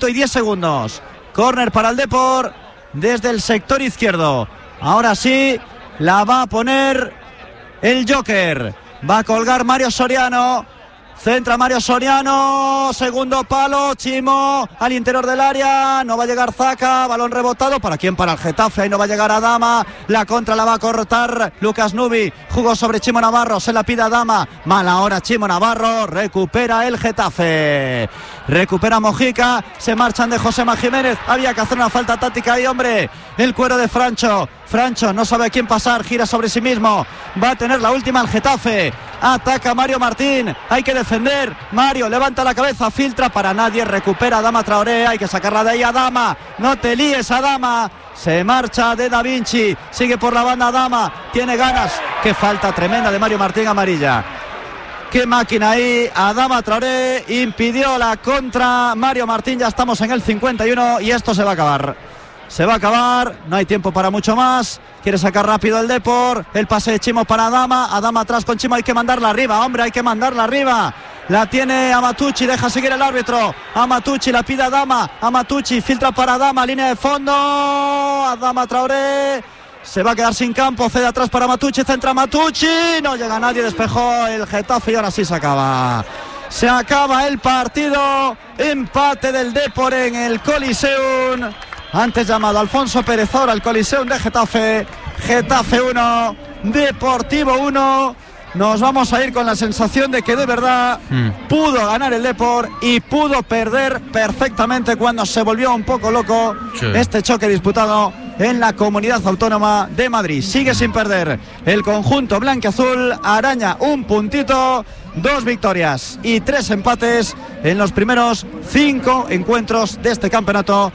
minuto y 10 segundos. Córner para el Depor desde el sector izquierdo. Ahora sí, la va a poner el Joker. Va a colgar Mario Soriano. Centra Mario Soriano, segundo palo, Chimo al interior del área, no va a llegar Zaka, balón rebotado, ¿para quién? Para el Getafe, ahí no va a llegar Adama, la contra la va a cortar Lucas Nubi, jugó sobre Chimo Navarro, se la pide Adama, mala hora Chimo Navarro, recupera el Getafe, recupera Mojica, se marchan de Josema Jiménez, había que hacer una falta táctica ahí, hombre, el cuero de Francho no sabe a quién pasar, gira sobre sí mismo, va a tener la última el Getafe, ataca Mario Martín, hay que defender, Mario levanta la cabeza, filtra para nadie, recupera Adama Traoré, hay que sacarla de ahí Adama, no te líes Adama, se marcha de Da Vinci, sigue por la banda Adama, tiene ganas, qué falta tremenda de Mario Martín, amarilla, qué máquina ahí, Adama Traoré impidió la contra Mario Martín, ya estamos en el 51 y esto se va a acabar, no hay tiempo para mucho más, quiere sacar rápido el Depor, el pase de Chimo para Adama atrás con Chimo, hay que mandarla arriba, hombre, hay que mandarla arriba, la tiene Amatucci, deja seguir el árbitro, Amatucci la pide Adama, Amatucci filtra para Adama, línea de fondo, Adama Traoré, se va a quedar sin campo, cede atrás para Amatucci, centra Amatucci, no llega nadie, despejó el Getafe y ahora sí se acaba el partido, empate del Depor en el Coliseum. Antes llamado Alfonso Pérez, ahora el Coliseum de Getafe. Getafe 1, Deportivo 1. Nos vamos a ir con la sensación de que de verdad pudo ganar el Depor y pudo perder perfectamente cuando se volvió un poco loco este choque disputado en la Comunidad Autónoma de Madrid. Sigue sin perder el conjunto blanquiazul, araña un puntito, 2 victorias y 3 empates en los primeros 5 encuentros de este campeonato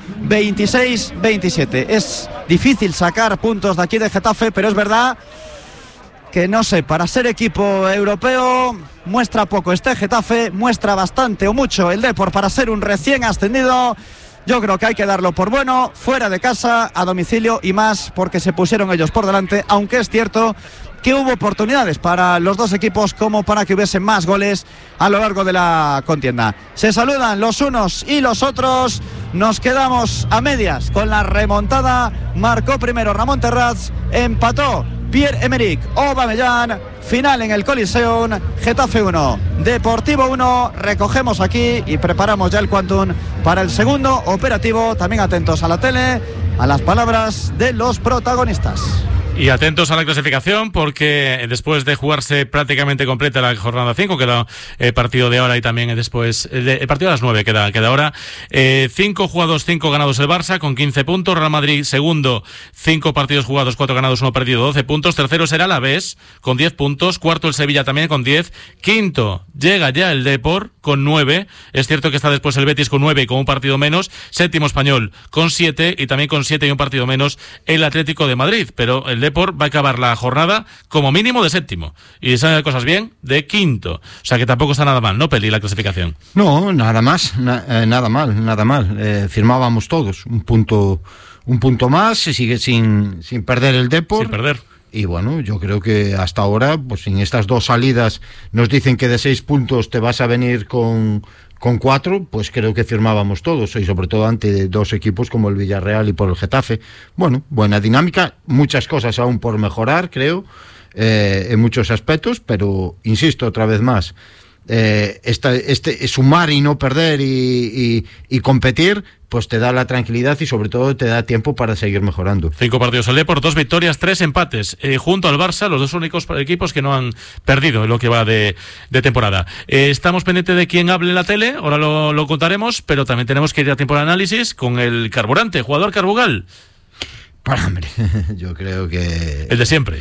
26-27. Es difícil sacar puntos de aquí de Getafe, pero es verdad que no sé, para ser equipo europeo muestra poco este Getafe, muestra bastante o mucho el Depor para ser un recién ascendido. Yo creo que hay que darlo por bueno, fuera de casa, a domicilio y más porque se pusieron ellos por delante, aunque es cierto que hubo oportunidades para los dos equipos como para que hubiese más goles a lo largo de la contienda. Se saludan los unos y los otros, nos quedamos a medias con la remontada, marcó primero Ramón Terrats, empató Pierre-Emerick Aubameyang, final en el Coliseum, Getafe 1, Deportivo 1, recogemos aquí y preparamos ya el Quantum para el segundo operativo, también atentos a la tele, a las palabras de los protagonistas. Y atentos a la clasificación porque después de jugarse prácticamente completa la jornada 5, queda el partido de ahora y también después el partido a las 9 queda ahora. 5 jugados, 5 ganados el Barça con 15 puntos. Real Madrid segundo, 5 partidos jugados, 4 ganados, 1 perdido, 12 puntos. Tercero será el Alavés con 10 puntos. Cuarto el Sevilla también con 10. Quinto llega ya el Depor con 9. Es cierto que está después el Betis con 9 y con un partido menos. Séptimo Español con 7 y también con 7 y un partido menos el Atlético de Madrid. Pero el Depor va a acabar la jornada como mínimo de séptimo y si salen cosas bien de quinto, o sea que tampoco está nada mal, ¿no, Peli, la clasificación? No, nada más, nada mal. Firmábamos todos un punto más, se sigue sin perder el Depor. Sin perder. Y bueno, yo creo que hasta ahora, pues en estas 2 salidas nos dicen que de 6 puntos te vas a venir con 4, pues creo que firmábamos todos, y sobre todo ante 2 equipos como el Villarreal y por el Getafe. Bueno, buena dinámica, muchas cosas aún por mejorar, creo, en muchos aspectos, pero insisto otra vez más, sumar y no perder y competir, pues te da la tranquilidad y sobre todo te da tiempo para seguir mejorando. 5 partidos al Depor, 2 victorias, 3 empates. Junto al Barça, los 2 únicos equipos que no han perdido en lo que va de temporada. Estamos pendientes de quién hable en la tele, ahora lo contaremos, pero también tenemos que ir a tiempo de análisis con el carburante, jugador Carbugal. Pues hombre, yo creo que... El de siempre.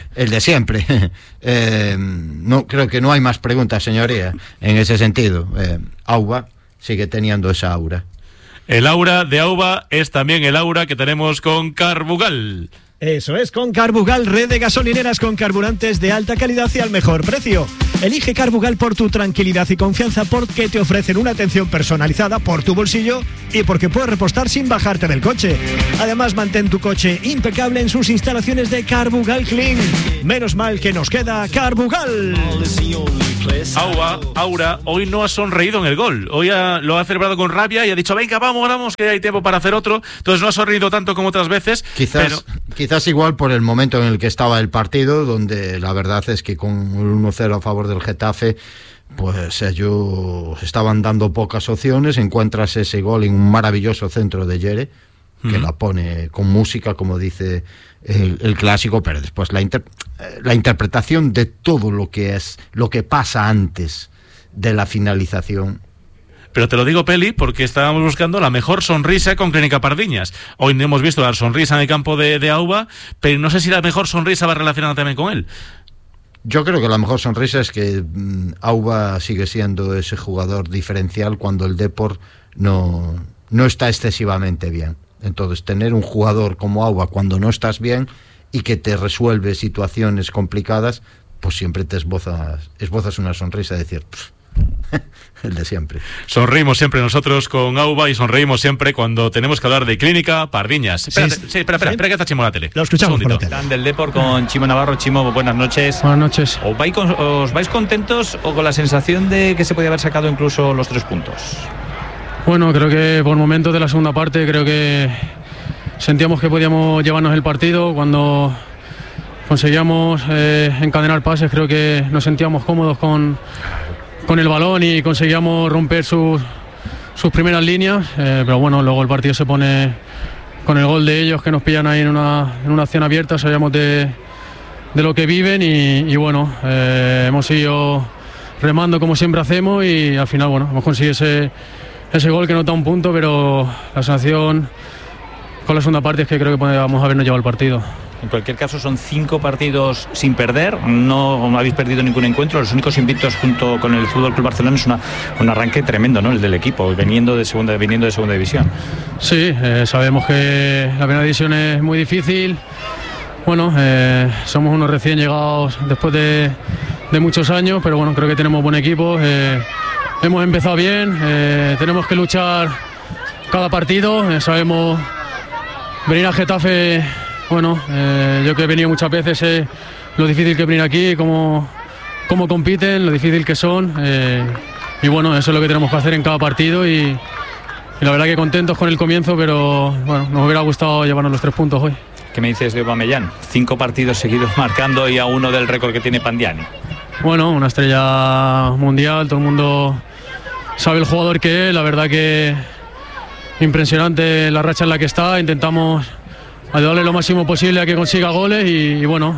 No, creo que no hay más preguntas, señoría, en ese sentido. Auba sigue teniendo esa aura. El aura de Auba es también el aura que tenemos con Carbugal. Eso es, con Carbugal, red de gasolineras con carburantes de alta calidad y al mejor precio. Elige Carbugal por tu tranquilidad y confianza, porque te ofrecen una atención personalizada por tu bolsillo y porque puedes repostar sin bajarte del coche. Además, mantén tu coche impecable en sus instalaciones de Carbugal Clean. Menos mal que nos queda Carbugal. Aura hoy no ha sonreído en el gol. Hoy lo ha celebrado con rabia y ha dicho, venga, vamos, que hay tiempo para hacer otro. Entonces no ha sonreído tanto como otras veces. Quizás igual por el momento en el que estaba el partido, donde la verdad es que con un 1-0 a favor del Getafe, pues ellos estaban dando pocas opciones. Encuentras ese gol en un maravilloso centro de Yere, que la pone con música, como dice el clásico, pero después la interpretación de todo lo que pasa antes de la finalización. Pero te lo digo, Peli, porque estábamos buscando la mejor sonrisa con Clínica Pardiñas. Hoy no hemos visto la sonrisa en el campo de Auba, pero no sé si la mejor sonrisa va relacionada también con él. Yo creo que la mejor sonrisa es que Auba sigue siendo ese jugador diferencial cuando el Depor no está excesivamente bien. Entonces, tener un jugador como Auba cuando no estás bien y que te resuelve situaciones complicadas, pues siempre te esbozas una sonrisa de decir, el de siempre. Sonreímos siempre nosotros con Auba y sonreímos siempre cuando tenemos que hablar de Clínica Pardiñas. Espera, que está Chimo la tele. Lo escuchamos por la tele. Del Depor con Chimo Navarro. Chimo, buenas noches. Buenas noches. ¿Os vais contentos o con la sensación de que se podía haber sacado incluso los 3 puntos? Bueno, creo que por momentos de la segunda parte creo que sentíamos que podíamos llevarnos el partido. Cuando conseguíamos encadenar pases, creo que nos sentíamos cómodos con el balón y conseguíamos romper sus primeras líneas, pero bueno, luego el partido se pone con el gol de ellos, que nos pillan ahí en una acción abierta. Sabíamos de lo que viven y bueno, hemos ido remando como siempre hacemos y al final, bueno, hemos conseguido ese gol que nos da un punto, pero la sensación con la segunda parte es que creo que podíamos habernos llevado el partido. En cualquier caso, son 5 partidos sin perder, no habéis perdido ningún encuentro, los únicos invictos junto con el FC Barcelona. Es un arranque tremendo, ¿no?, el del equipo, viniendo de segunda división. Sí, sabemos que la primera división es muy difícil. Bueno, somos unos recién llegados después de muchos años, pero bueno, creo que tenemos buen equipo. Hemos empezado bien, tenemos que luchar cada partido. Sabemos venir a Getafe. Bueno, yo que he venido muchas veces, sé lo difícil que es venir aquí, cómo compiten, lo difícil que son, y bueno, eso es lo que tenemos que hacer en cada partido y la verdad que contentos con el comienzo, pero bueno, nos hubiera gustado llevarnos los 3 puntos hoy. ¿Qué me dices de Aubameyang? 5 partidos seguidos marcando y a uno del récord que tiene Pandiani. Bueno, una estrella mundial, todo el mundo sabe el jugador que es, la verdad que impresionante la racha en la que está. Intentamos ayudarle lo máximo posible a que consiga goles y bueno,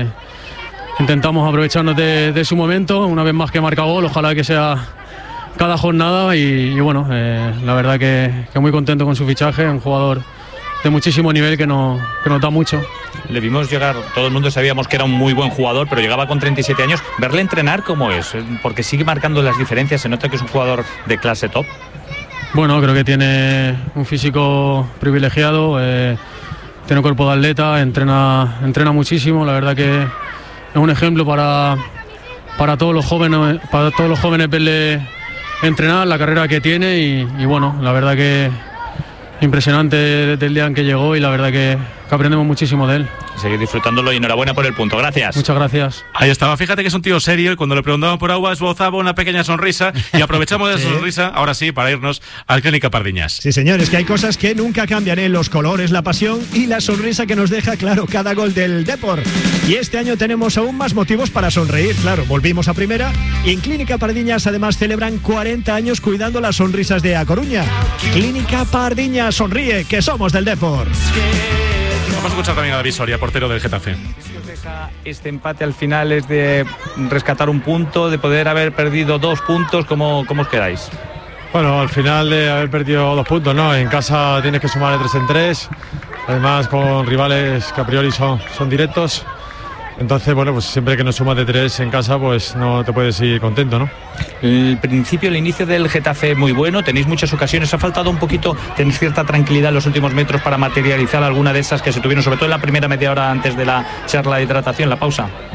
intentamos aprovecharnos de su momento, una vez más que marca gol, ojalá que sea cada jornada y bueno, la verdad que muy contento con su fichaje, un jugador de muchísimo nivel que nos da mucho. Le vimos llegar, todo el mundo sabíamos que era un muy buen jugador, pero llegaba con 37 años. Verle entrenar, ¿cómo es? Porque sigue marcando las diferencias, se nota que es un jugador de clase top. Bueno, creo que tiene un físico privilegiado, tiene un cuerpo de atleta, entrena muchísimo. La verdad que es un ejemplo para todos los jóvenes verle entrenar, la carrera que tiene y bueno, la verdad que impresionante desde el día en que llegó y la verdad que aprendemos muchísimo de él. Seguir disfrutándolo y enhorabuena por el punto. Gracias. Muchas gracias. Ahí estaba. Fíjate que es un tío serio y cuando le preguntaban por Auba esbozaba una pequeña sonrisa y aprovechamos de esa sonrisa, ahora sí, para irnos al Clínica Pardiñas. Sí, señores, que hay cosas que nunca cambian, ¿eh? Los colores, la pasión y la sonrisa que nos deja, claro, cada gol del Depor. Y este año tenemos aún más motivos para sonreír, claro. Volvimos a primera y en Clínica Pardiñas además celebran 40 años cuidando las sonrisas de A Coruña. Clínica Pardiñas, sonríe, que somos del Depor. Vamos a escuchar también a David Soria, portero del Getafe. Si os deja este empate al final es de rescatar un punto, de poder haber perdido 2 puntos, ¿cómo os quedáis? Bueno, al final de haber perdido 2 puntos, ¿no? En casa tienes que sumar de 3 en 3, además con rivales que a priori son directos. Entonces, bueno, pues siempre que nos sumas de 3 en casa, pues no te puedes ir contento, ¿no? El inicio del Getafe muy bueno, tenéis muchas ocasiones, ha faltado un poquito tener cierta tranquilidad en los últimos metros para materializar alguna de esas que se tuvieron, sobre todo en la primera media hora antes de la charla de hidratación, la pausa.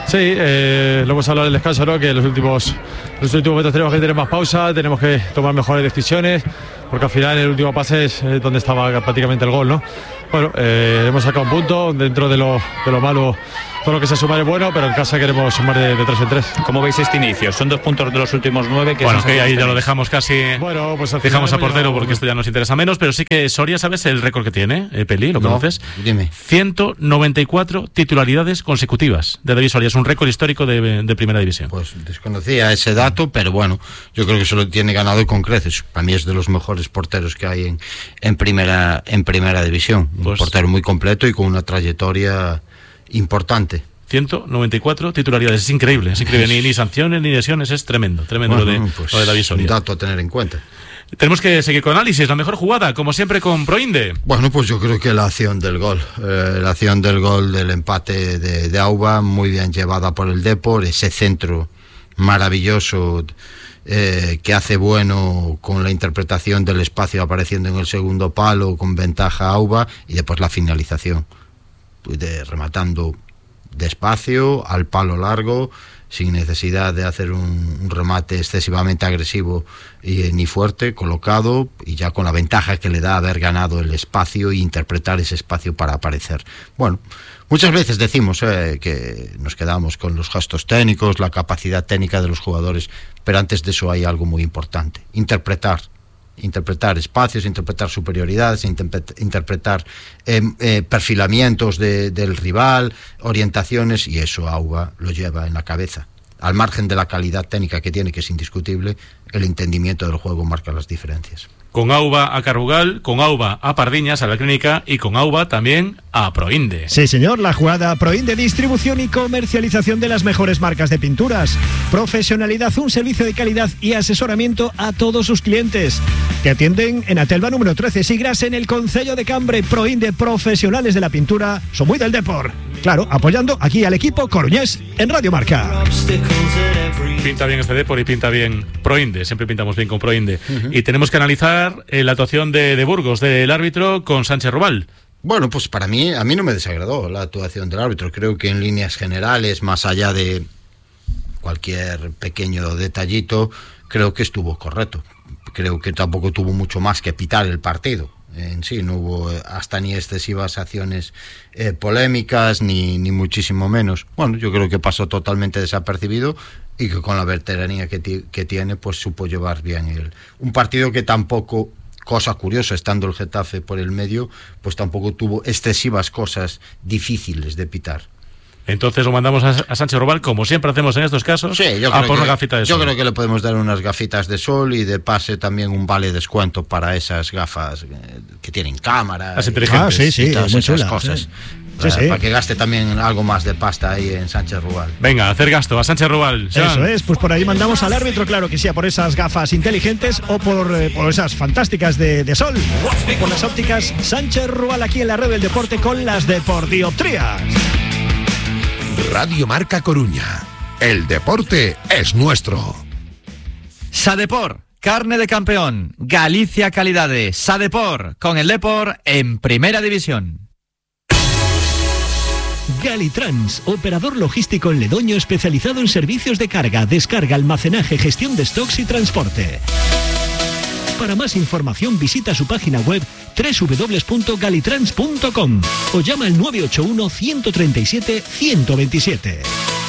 Sí, lo hemos hablado del descanso, ¿no? Que los últimos momentos tenemos que tener más pausa, tenemos que tomar mejores decisiones, porque al final el último pase es donde estaba prácticamente el gol, ¿no? Bueno, hemos sacado un punto dentro de lo malo. Todo lo que se suma es bueno, pero en casa queremos sumar de 3 en 3. ¿Cómo veis este inicio? Son 2 puntos de los últimos 9. Bueno, que ahí ya lo dejamos casi. Bueno, pues al dejamos final a portero porque esto ya nos interesa menos, pero sí que Soria, ¿sabes el récord que tiene? Peli, ¿lo conoces? Dime. 194 titularidades consecutivas de David Soria. Es un récord histórico de primera división. Pues desconocía ese dato, pero bueno, yo creo que se lo tiene ganado con creces. Para mí es de los mejores porteros que hay en primera división. Un portero muy completo y con una trayectoria importante. 194 titularidades, es increíble. Ni sanciones ni lesiones, es tremendo Bueno, lo de David Soria. Un dato a tener en cuenta. Tenemos que seguir con análisis, la mejor jugada, como siempre con Proinde. Bueno, pues yo creo que la acción del gol, del empate de Auba, muy bien llevada por el Depor, ese centro maravilloso que hace bueno con la interpretación del espacio apareciendo en el segundo palo, con ventaja Auba, y después la finalización, rematando despacio, al palo largo, sin necesidad de hacer un remate excesivamente agresivo ni fuerte, colocado, y ya con la ventaja que le da haber ganado el espacio e interpretar ese espacio para aparecer. Bueno, muchas veces decimos que nos quedamos con los gestos técnicos, la capacidad técnica de los jugadores, pero antes de eso hay algo muy importante: interpretar espacios, interpretar superioridades, interpretar perfilamientos del rival, orientaciones, y eso Auba lo lleva en la cabeza. Al margen de la calidad técnica que tiene, que es indiscutible, el entendimiento del juego marca las diferencias. Con Auba a Carrugal, con Auba a Pardiñas, a la Clínica, y con Auba también a Proinde. Sí, señor, la jugada Proinde, distribución y comercialización de las mejores marcas de pinturas. Profesionalidad, un servicio de calidad y asesoramiento a todos sus clientes. Te atienden en Atelva número 13, Sigras, en el Concello de Cambre. Proinde, profesionales de la pintura, son muy del Depor. Claro, apoyando aquí al equipo coruñés en Radio Marca. Pinta bien este Depor y pinta bien Proinde, siempre pintamos bien con Proinde. Y tenemos que analizar la actuación de Burgos, del árbitro, con Sánchez Rubal. Bueno, pues a mí no me desagradó la actuación del árbitro. Creo que en líneas generales, más allá de cualquier pequeño detallito, creo que estuvo correcto. Creo que tampoco tuvo mucho más que pitar el partido en sí. No hubo hasta ni excesivas acciones polémicas, ni muchísimo menos. Bueno, yo creo que pasó totalmente desapercibido y que con la veteranía que tiene, pues supo llevar bien un partido que tampoco, cosa curiosa, estando el Getafe por el medio, pues tampoco tuvo excesivas cosas difíciles de pitar. Entonces lo mandamos a Sánchez Rubal, como siempre hacemos en estos casos, sí, por una gafita de sol. Yo creo que le podemos dar unas gafitas de sol y de pase también un vale descuento para esas gafas que tienen cámaras. Las inteligentes. Sí, y todas muy esas chulas, cosas. Sí. Para que gaste también algo más de pasta ahí en Sánchez Rubal. Venga, hacer gasto a Sánchez Rubal. Eso es, pues por ahí mandamos al árbitro, claro que sí, por esas gafas inteligentes o por esas fantásticas de sol. Por las ópticas Sánchez Rubal, aquí en la red del deporte con las Depordioptrías. Radio Marca Coruña. El deporte es nuestro. Sadepor, carne de campeón. Galicia Calidades. Sadepor, con el Depor en primera división. Galitrans, operador logístico en Ledoño especializado en servicios de carga, descarga, almacenaje, gestión de stocks y transporte. Para más información visita su página web www.galitrans.com o llama al 981 137 127.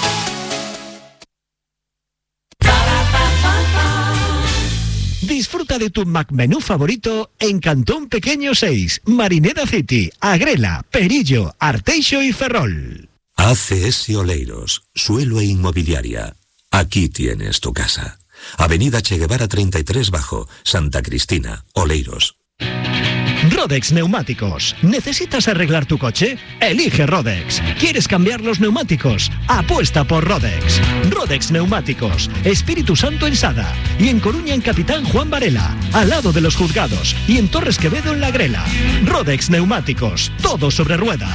Disfruta de tu McMenú favorito en Cantón Pequeño 6, Marineda City, Agrela, Perillo, Arteixo y Ferrol. ACS Oleiros, suelo e inmobiliaria. Aquí tienes tu casa. Avenida Che Guevara 33 Bajo, Santa Cristina, Oleiros. Rodex Neumáticos. ¿Necesitas arreglar tu coche? Elige Rodex. ¿Quieres cambiar los neumáticos? Apuesta por Rodex. Rodex Neumáticos. Espíritu Santo en Sada. Y en Coruña en Capitán Juan Varela. Al lado de los juzgados. Y en Torres Quevedo en La Grela. Rodex Neumáticos. Todo sobre ruedas.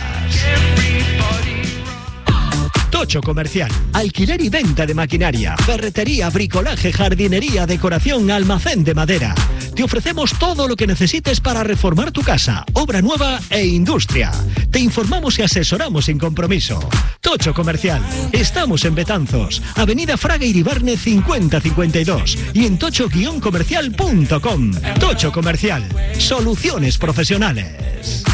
Tocho Comercial, alquiler y venta de maquinaria, ferretería, bricolaje, jardinería, decoración, almacén de madera. te ofrecemos todo lo que necesites para reformar tu casa, obra nueva e industria. Te informamos y asesoramos sin compromiso. Tocho Comercial. Estamos en Betanzos, Avenida Fraga Iribarne 5052 y en tocho-comercial.com. Tocho Comercial. Soluciones profesionales.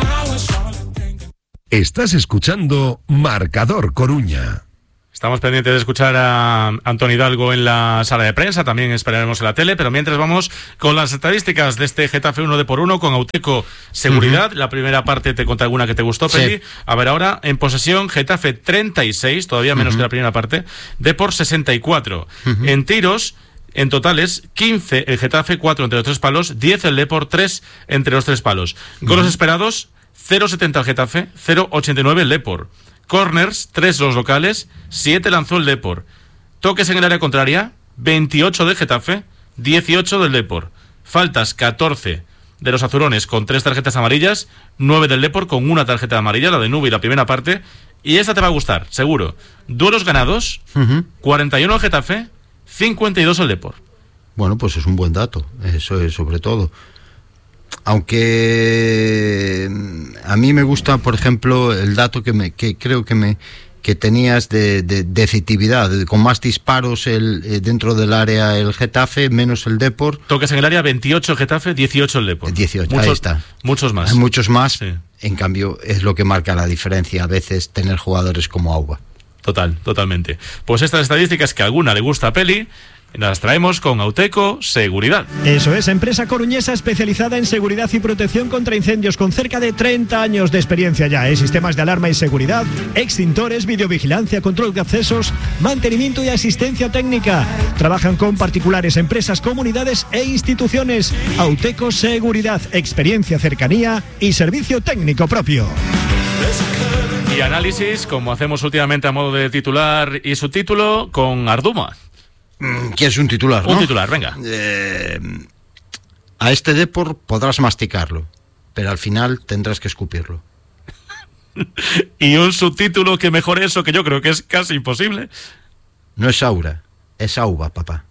Estás escuchando Marcador Coruña. Estamos pendientes de escuchar a Antón Hidalgo en la sala de prensa, también esperaremos en la tele, pero mientras vamos con las estadísticas de este Getafe 1-1 con Auteco Seguridad. La primera parte te conté alguna que te gustó, Peli. Sí. A ver, ahora en posesión Getafe 36, todavía menos que la primera parte, Depor 64. En tiros, en totales 15 el Getafe, 4 entre los 3 palos, 10 el Depor, 3 entre los 3 palos. Goles esperados, 0,70 el Getafe, 0,89 el Depor. Corners, 3 los locales, 7 lanzó el Depor. Toques en el área contraria, 28 del Getafe, 18 del Depor. Faltas, 14 de los azurones con 3 tarjetas amarillas, 9 del Depor con una tarjeta amarilla, la de Nubi, la primera parte. Y esta te va a gustar, seguro. Duelos ganados, 41 el Getafe, 52 el Depor. Bueno, pues es un buen dato, eso es sobre todo. Aunque a mí me gusta, por ejemplo, el dato que creo que tenías de decisividad, con más disparos dentro del área el Getafe, menos el Depor. Toques en el área, 28 el Getafe, 18 el Depor. 18, ahí está. Muchos más. Hay muchos más, sí. En cambio es lo que marca la diferencia a veces tener jugadores como Auba. Totalmente. Pues estas estadísticas que a alguna le gusta a Peli, las traemos con Auteco Seguridad. Eso es, empresa coruñesa especializada en seguridad y protección contra incendios con cerca de 30 años de experiencia ya, sistemas de alarma y seguridad, extintores, videovigilancia, control de accesos, mantenimiento y asistencia técnica. Trabajan con particulares, empresas, comunidades e instituciones. Auteco Seguridad, experiencia, cercanía y servicio técnico propio. Y análisis, como hacemos últimamente a modo de titular y subtítulo, con Arduma. Que es un titular, ¿no? Un titular, venga. A este Depor podrás masticarlo, pero al final tendrás que escupirlo. Y un subtítulo que mejore eso, que yo creo que es casi imposible. No es Aura, es Auba, papá.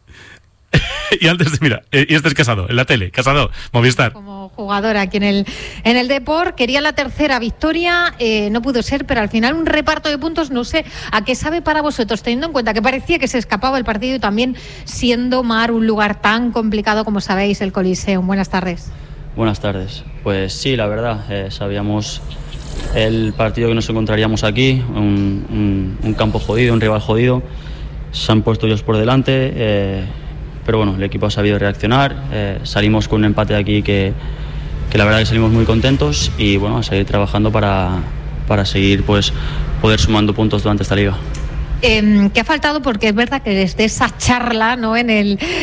Y antes de, mira, y este es Casado, en la tele, Casado, Movistar. Como jugador aquí en el Depor, quería la tercera victoria, no pudo ser, pero al final un reparto de puntos, no sé a qué sabe para vosotros, teniendo en cuenta que parecía que se escapaba el partido y también siendo Mar un lugar tan complicado como sabéis, el Coliseum. Buenas tardes. Buenas tardes. Pues sí, la verdad, sabíamos el partido que nos encontraríamos aquí, un campo jodido, un rival jodido. Se han puesto ellos por delante, pero bueno, el equipo ha sabido reaccionar, salimos con un empate de aquí que la verdad que salimos muy contentos y bueno, a seguir trabajando para seguir pues poder sumando puntos durante esta liga. ¿Qué ha faltado? Porque es verdad que desde esa charla, ¿no? En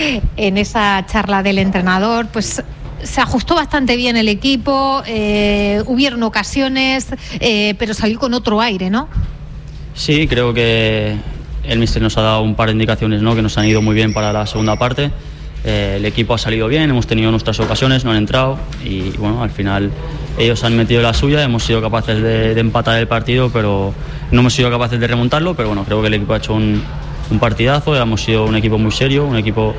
esa charla del entrenador, pues se ajustó bastante bien el equipo, hubieron ocasiones, pero salió con otro aire, ¿no? Sí, creo que el míster nos ha dado un par de indicaciones, ¿no? Que nos han ido muy bien para la segunda parte. El equipo ha salido bien, hemos tenido nuestras ocasiones, no han entrado y bueno, al final ellos han metido la suya, hemos sido capaces de empatar el partido, pero no hemos sido capaces de remontarlo, pero bueno, creo que el equipo ha hecho un partidazo, hemos sido un equipo muy serio, un equipo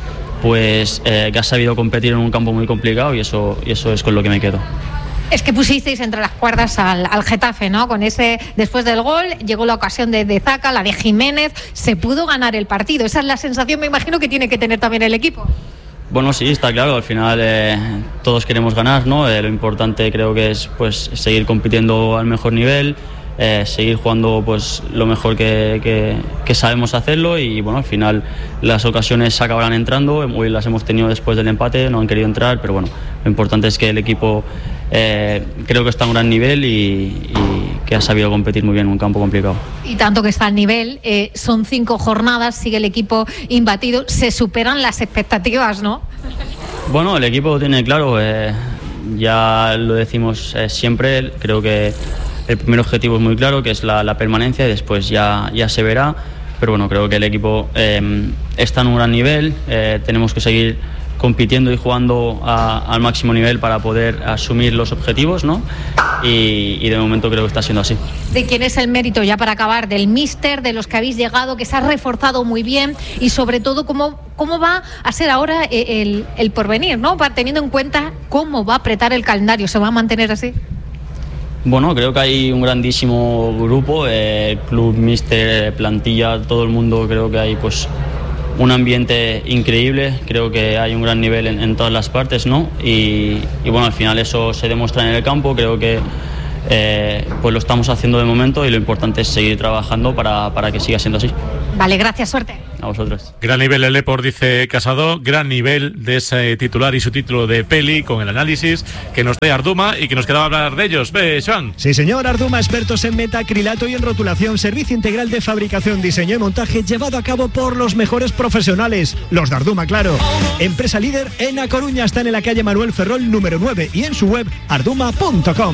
pues que ha sabido competir en un campo muy complicado y eso es con lo que me quedo. Es que pusisteis entre las cuerdas al Getafe, ¿no? Con ese, después del gol, llegó la ocasión de Zaka, la de Jiménez, se pudo ganar el partido. Esa es la sensación, me imagino, que tiene que tener también el equipo. Bueno, sí, está claro, al final todos queremos ganar, ¿no? Lo importante creo que es pues seguir compitiendo al mejor nivel, seguir jugando pues lo mejor que sabemos hacerlo y bueno, al final las ocasiones acabarán entrando, hoy las hemos tenido después del empate, no han querido entrar, pero bueno, lo importante es que el equipo creo que está a un gran nivel y que ha sabido competir muy bien en un campo complicado. Y tanto que está al nivel, son 5 jornadas, sigue el equipo imbatido, se superan las expectativas, ¿no? Bueno, el equipo lo tiene claro, ya lo decimos siempre, creo que el primer objetivo es muy claro, que es la permanencia y después ya se verá, pero bueno, creo que el equipo está en un gran nivel, tenemos que seguir compitiendo y jugando al máximo nivel para poder asumir los objetivos, ¿no? Y de momento creo que está siendo así. ¿De quién es el mérito, ya para acabar, del míster, de los que habéis llegado, que se ha reforzado muy bien, y sobre todo cómo va a ser ahora el porvenir, ¿no? Teniendo en cuenta cómo va a apretar el calendario, ¿se va a mantener así? Bueno, creo que hay un grandísimo grupo, club, míster, plantilla, todo el mundo. Creo que hay pues un ambiente increíble, creo que hay un gran nivel en todas las partes, ¿no? Y bueno, al final eso se demuestra en el campo. Creo que pues lo estamos haciendo de momento, y lo importante es seguir trabajando para que siga siendo así. Vale, gracias, suerte. A vosotros. Gran nivel el Depor, dice Casado, gran nivel de ese titular y su título de peli, con el análisis que nos trae Arduma y que nos quedaba hablar de ellos. Ve, Joan. Sí, señor, Arduma, expertos en metacrilato y en rotulación, servicio integral de fabricación, diseño y montaje llevado a cabo por los mejores profesionales, los de Arduma, claro. Empresa líder en A Coruña, están en la calle Manuel Ferrol número 9 y en su web arduma.com.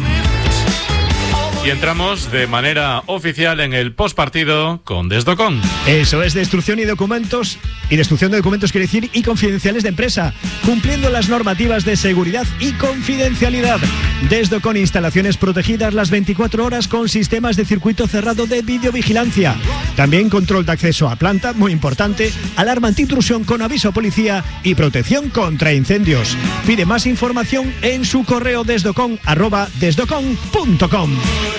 Y entramos de manera oficial en el postpartido con Desdocon. Eso es, destrucción y documentos, y destrucción de documentos quiere decir, y confidenciales de empresa, cumpliendo las normativas de seguridad y confidencialidad. Desdocon, instalaciones protegidas las 24 horas con sistemas de circuito cerrado de videovigilancia. También control de acceso a planta, muy importante, alarma antintrusión con aviso a policía y protección contra incendios. Pide más información en su correo desdocon@desdocon.com.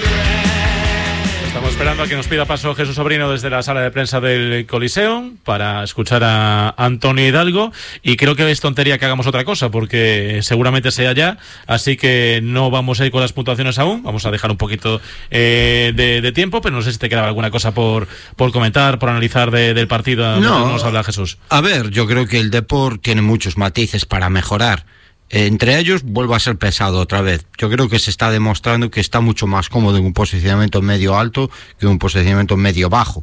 Estamos esperando a que nos pida paso Jesús Sobrino desde la sala de prensa del Coliseo para escuchar a Antonio Hidalgo, y creo que es tontería que hagamos otra cosa porque seguramente sea ya, así que no vamos a ir con las puntuaciones aún, vamos a dejar un poquito de tiempo, pero no sé si te quedaba alguna cosa por comentar, por analizar del partido. No, nos habla Jesús. A ver, yo creo que el Depor tiene muchos matices para mejorar. Entre ellos, vuelvo a ser pesado otra vez. Yo creo que se está demostrando que está mucho más cómodo en un posicionamiento medio alto que en un posicionamiento medio bajo.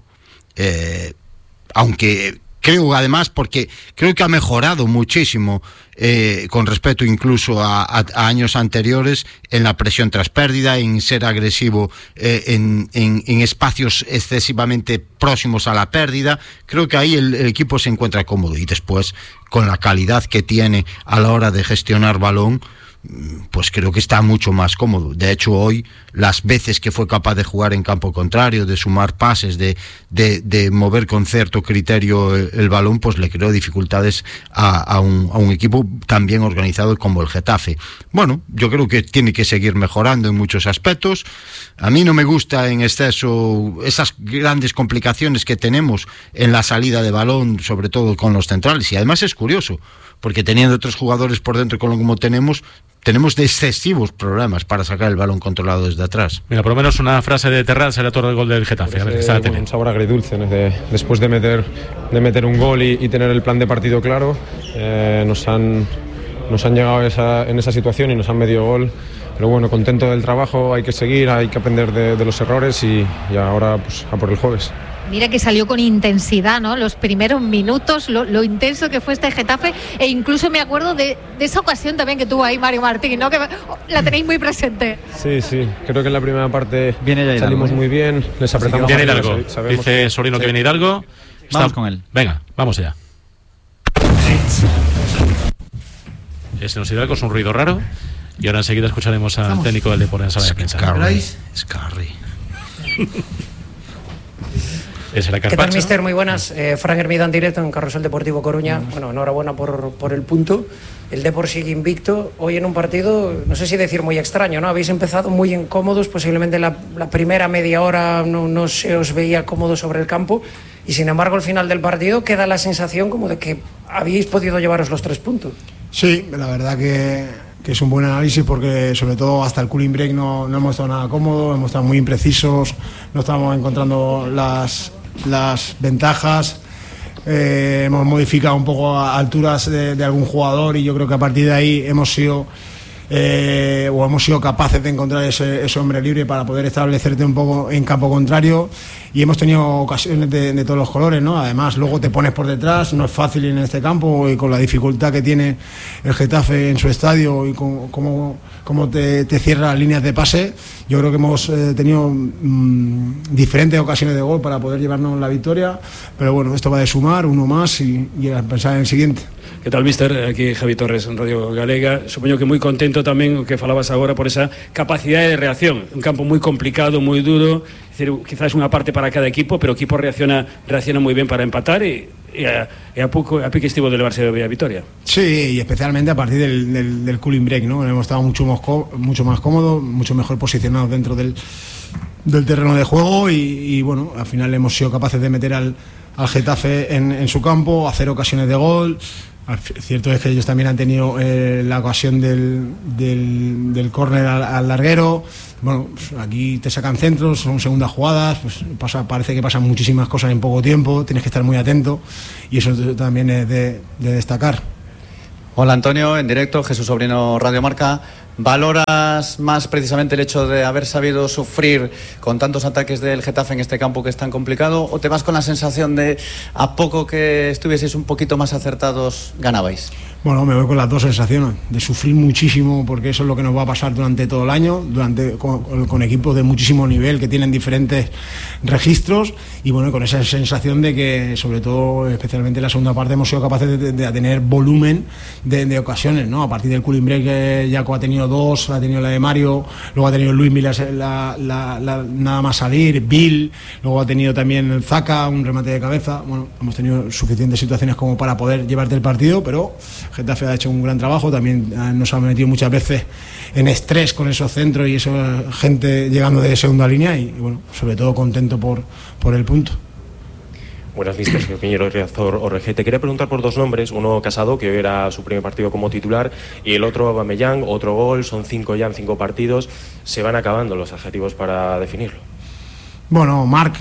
Aunque creo, además, porque creo que ha mejorado muchísimo con respecto incluso a años anteriores en la presión tras pérdida, en ser agresivo en espacios excesivamente próximos a la pérdida. Creo que ahí el equipo se encuentra cómodo, y después con la calidad que tiene a la hora de gestionar balón, pues creo que está mucho más cómodo. De hecho, hoy, las veces que fue capaz de jugar en campo contrario, de sumar pases, de mover con cierto criterio el balón, pues le creó dificultades a un equipo tan bien organizado como el Getafe. Bueno, yo creo que tiene que seguir mejorando en muchos aspectos. A mí no me gusta en exceso esas grandes complicaciones que tenemos en la salida de balón, sobre todo con los centrales, y además es curioso, porque teniendo otros jugadores por dentro como tenemos de excesivos problemas para sacar el balón controlado desde atrás. Mira, por lo menos una frase de Terraz, el autor del gol del Getafe. A ver, un sabor agridulce, ¿no? Después de meter un gol y tener el plan de partido claro, nos han llegado en esa situación y nos han medio gol. Pero bueno, contento del trabajo, hay que seguir, hay que aprender de los errores y ahora pues a por el jueves. Mira que salió con intensidad, ¿no? Los primeros minutos, lo intenso que fue este Getafe, e incluso me acuerdo de esa ocasión también que tuvo ahí Mario Martín, ¿no? Que la tenéis muy presente. Sí, creo que en la primera parte salimos muy bien, les apretamos. Viene Hidalgo, dice Sorino que viene Hidalgo. Vamos con él. Venga, vamos allá. Ese nos Hidalgo es un ruido raro, y ahora enseguida escucharemos al técnico del Depor en la sala de prensa. Scarry. ¿Qué tal, mister? Muy buenas. Fran Hermida en directo en Carrusel Deportivo Coruña. Bueno, enhorabuena por el punto. El Depor sigue invicto. Hoy en un partido, no sé si decir muy extraño, ¿no? Habéis empezado muy incómodos. Posiblemente la primera media hora no se os veía cómodo sobre el campo. Y sin embargo, al final del partido queda la sensación como de que habéis podido llevaros los 3 puntos. Sí, la verdad que es un buen análisis, porque sobre todo hasta el cooling break no hemos estado nada cómodos, hemos estado muy imprecisos, no estamos encontrando las ventajas, hemos modificado un poco a alturas de algún jugador, y yo creo que a partir de ahí hemos sido capaces de encontrar ese hombre libre para poder establecerte un poco en campo contrario, y hemos tenido ocasiones de todos los colores, ¿no? Además, luego te pones por detrás, no es fácil en este campo, y con la dificultad que tiene el Getafe en su estadio y con cómo te cierra las líneas de pase. Yo creo que hemos tenido diferentes ocasiones de gol para poder llevarnos la victoria, pero bueno, esto va de sumar uno más y a pensar en el siguiente. Que tal, míster? Aquí Javi Torres en Radio Galega. Supoño que moi contento tamén o que falabas agora por esa capacidade de reacción. Un campo moi complicado, moi duro, es decir, quizás unha parte para cada equipo, pero o equipo reacciona moi ben para empatar e a pique estivo de levarse a victoria. Sí, y especialmente a partir del cooling break, ¿no? Hemos estado mucho más cómodos, mucho mejor posicionados dentro del terreno de juego y bueno, al final hemos sido capaces de meter al Getafe en su campo, hacer ocasiones de gol. Cierto es que ellos también han tenido la ocasión del córner al larguero. Bueno, pues aquí te sacan centros, son segundas jugadas, pues parece que pasan muchísimas cosas en poco tiempo, tienes que estar muy atento y eso también es de destacar. Hola Antonio, en directo, Jesús Sobrino, Radio Marca. ¿Valoras más precisamente el hecho de haber sabido sufrir con tantos ataques del Getafe en este campo que es tan complicado, o te vas con la sensación de a poco que estuvieseis un poquito más acertados ganabais? Bueno, me voy con las dos sensaciones, de sufrir muchísimo, porque eso es lo que nos va a pasar durante todo el año, con equipos de muchísimo nivel que tienen diferentes registros, y bueno, con esa sensación de que, sobre todo, especialmente en la segunda parte, hemos sido capaces de tener volumen de ocasiones, ¿no? A partir del cooling break, Jaco ha tenido dos, ha tenido la de Mario, luego ha tenido Luis Milas nada más salir, Bill, luego ha tenido también Zaka, un remate de cabeza. Bueno, hemos tenido suficientes situaciones como para poder llevarte el partido, pero Getafe ha hecho un gran trabajo, también nos ha metido muchas veces en estrés con esos centros y esa gente llegando de segunda línea y bueno, sobre todo contento por el punto. Buenas, mister, señor Piñero, Riazor ORG. Te quería preguntar por dos nombres, uno Casado, que hoy era su primer partido como titular, y el otro Aubameyang, otro gol, son 5 ya en 5 partidos. Se van acabando los adjetivos para definirlo. Bueno, Marc,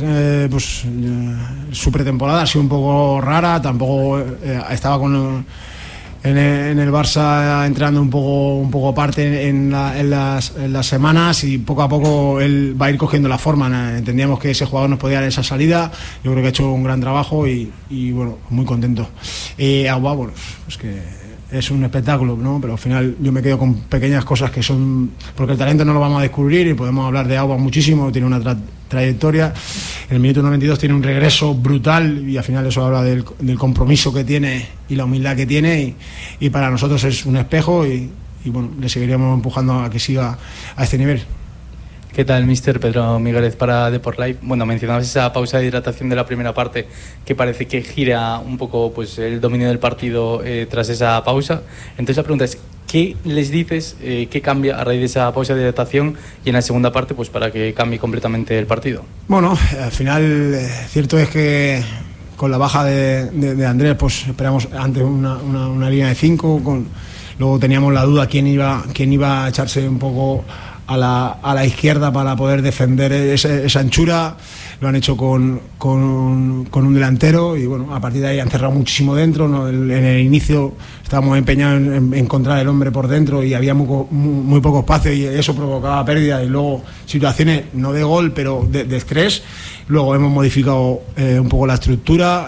su pretemporada ha sido un poco rara, tampoco estaba en el Barça entrando un poco aparte en las semanas, y poco a poco él va a ir cogiendo la forma. Entendíamos que ese jugador nos podía dar esa salida, yo creo que ha hecho un gran trabajo y bueno, muy contento. Agua, bueno, es que es un espectáculo, ¿no? Pero al final yo me quedo con pequeñas cosas que son, porque el talento no lo vamos a descubrir y podemos hablar de Agua muchísimo, tiene una trayectoria. En el minuto 92 tiene un regreso brutal y al final eso habla del compromiso que tiene y la humildad que tiene y para nosotros es un espejo y bueno, le seguiríamos empujando a que siga a este nivel. ¿Qué tal, mister? Pedro Migueles para Deport Live. Bueno, mencionabas esa pausa de hidratación de la primera parte que parece que gira un poco pues el dominio del partido tras esa pausa. Entonces la pregunta es, ¿qué les dices, qué cambia a raíz de esa pausa de hidratación y en la segunda parte pues para que cambie completamente el partido? Bueno, al final cierto es que con la baja de Andrés pues esperamos antes una línea de 5, luego teníamos la duda quién iba a echarse un poco a la izquierda para poder defender esa anchura. Lo han hecho con un delantero y bueno, a partir de ahí han cerrado muchísimo dentro, ¿no? En el inicio estábamos empeñados en encontrar el hombre por dentro y había muy poco espacio y eso provocaba pérdida y luego situaciones no de gol pero de estrés. Luego hemos modificado un poco la estructura,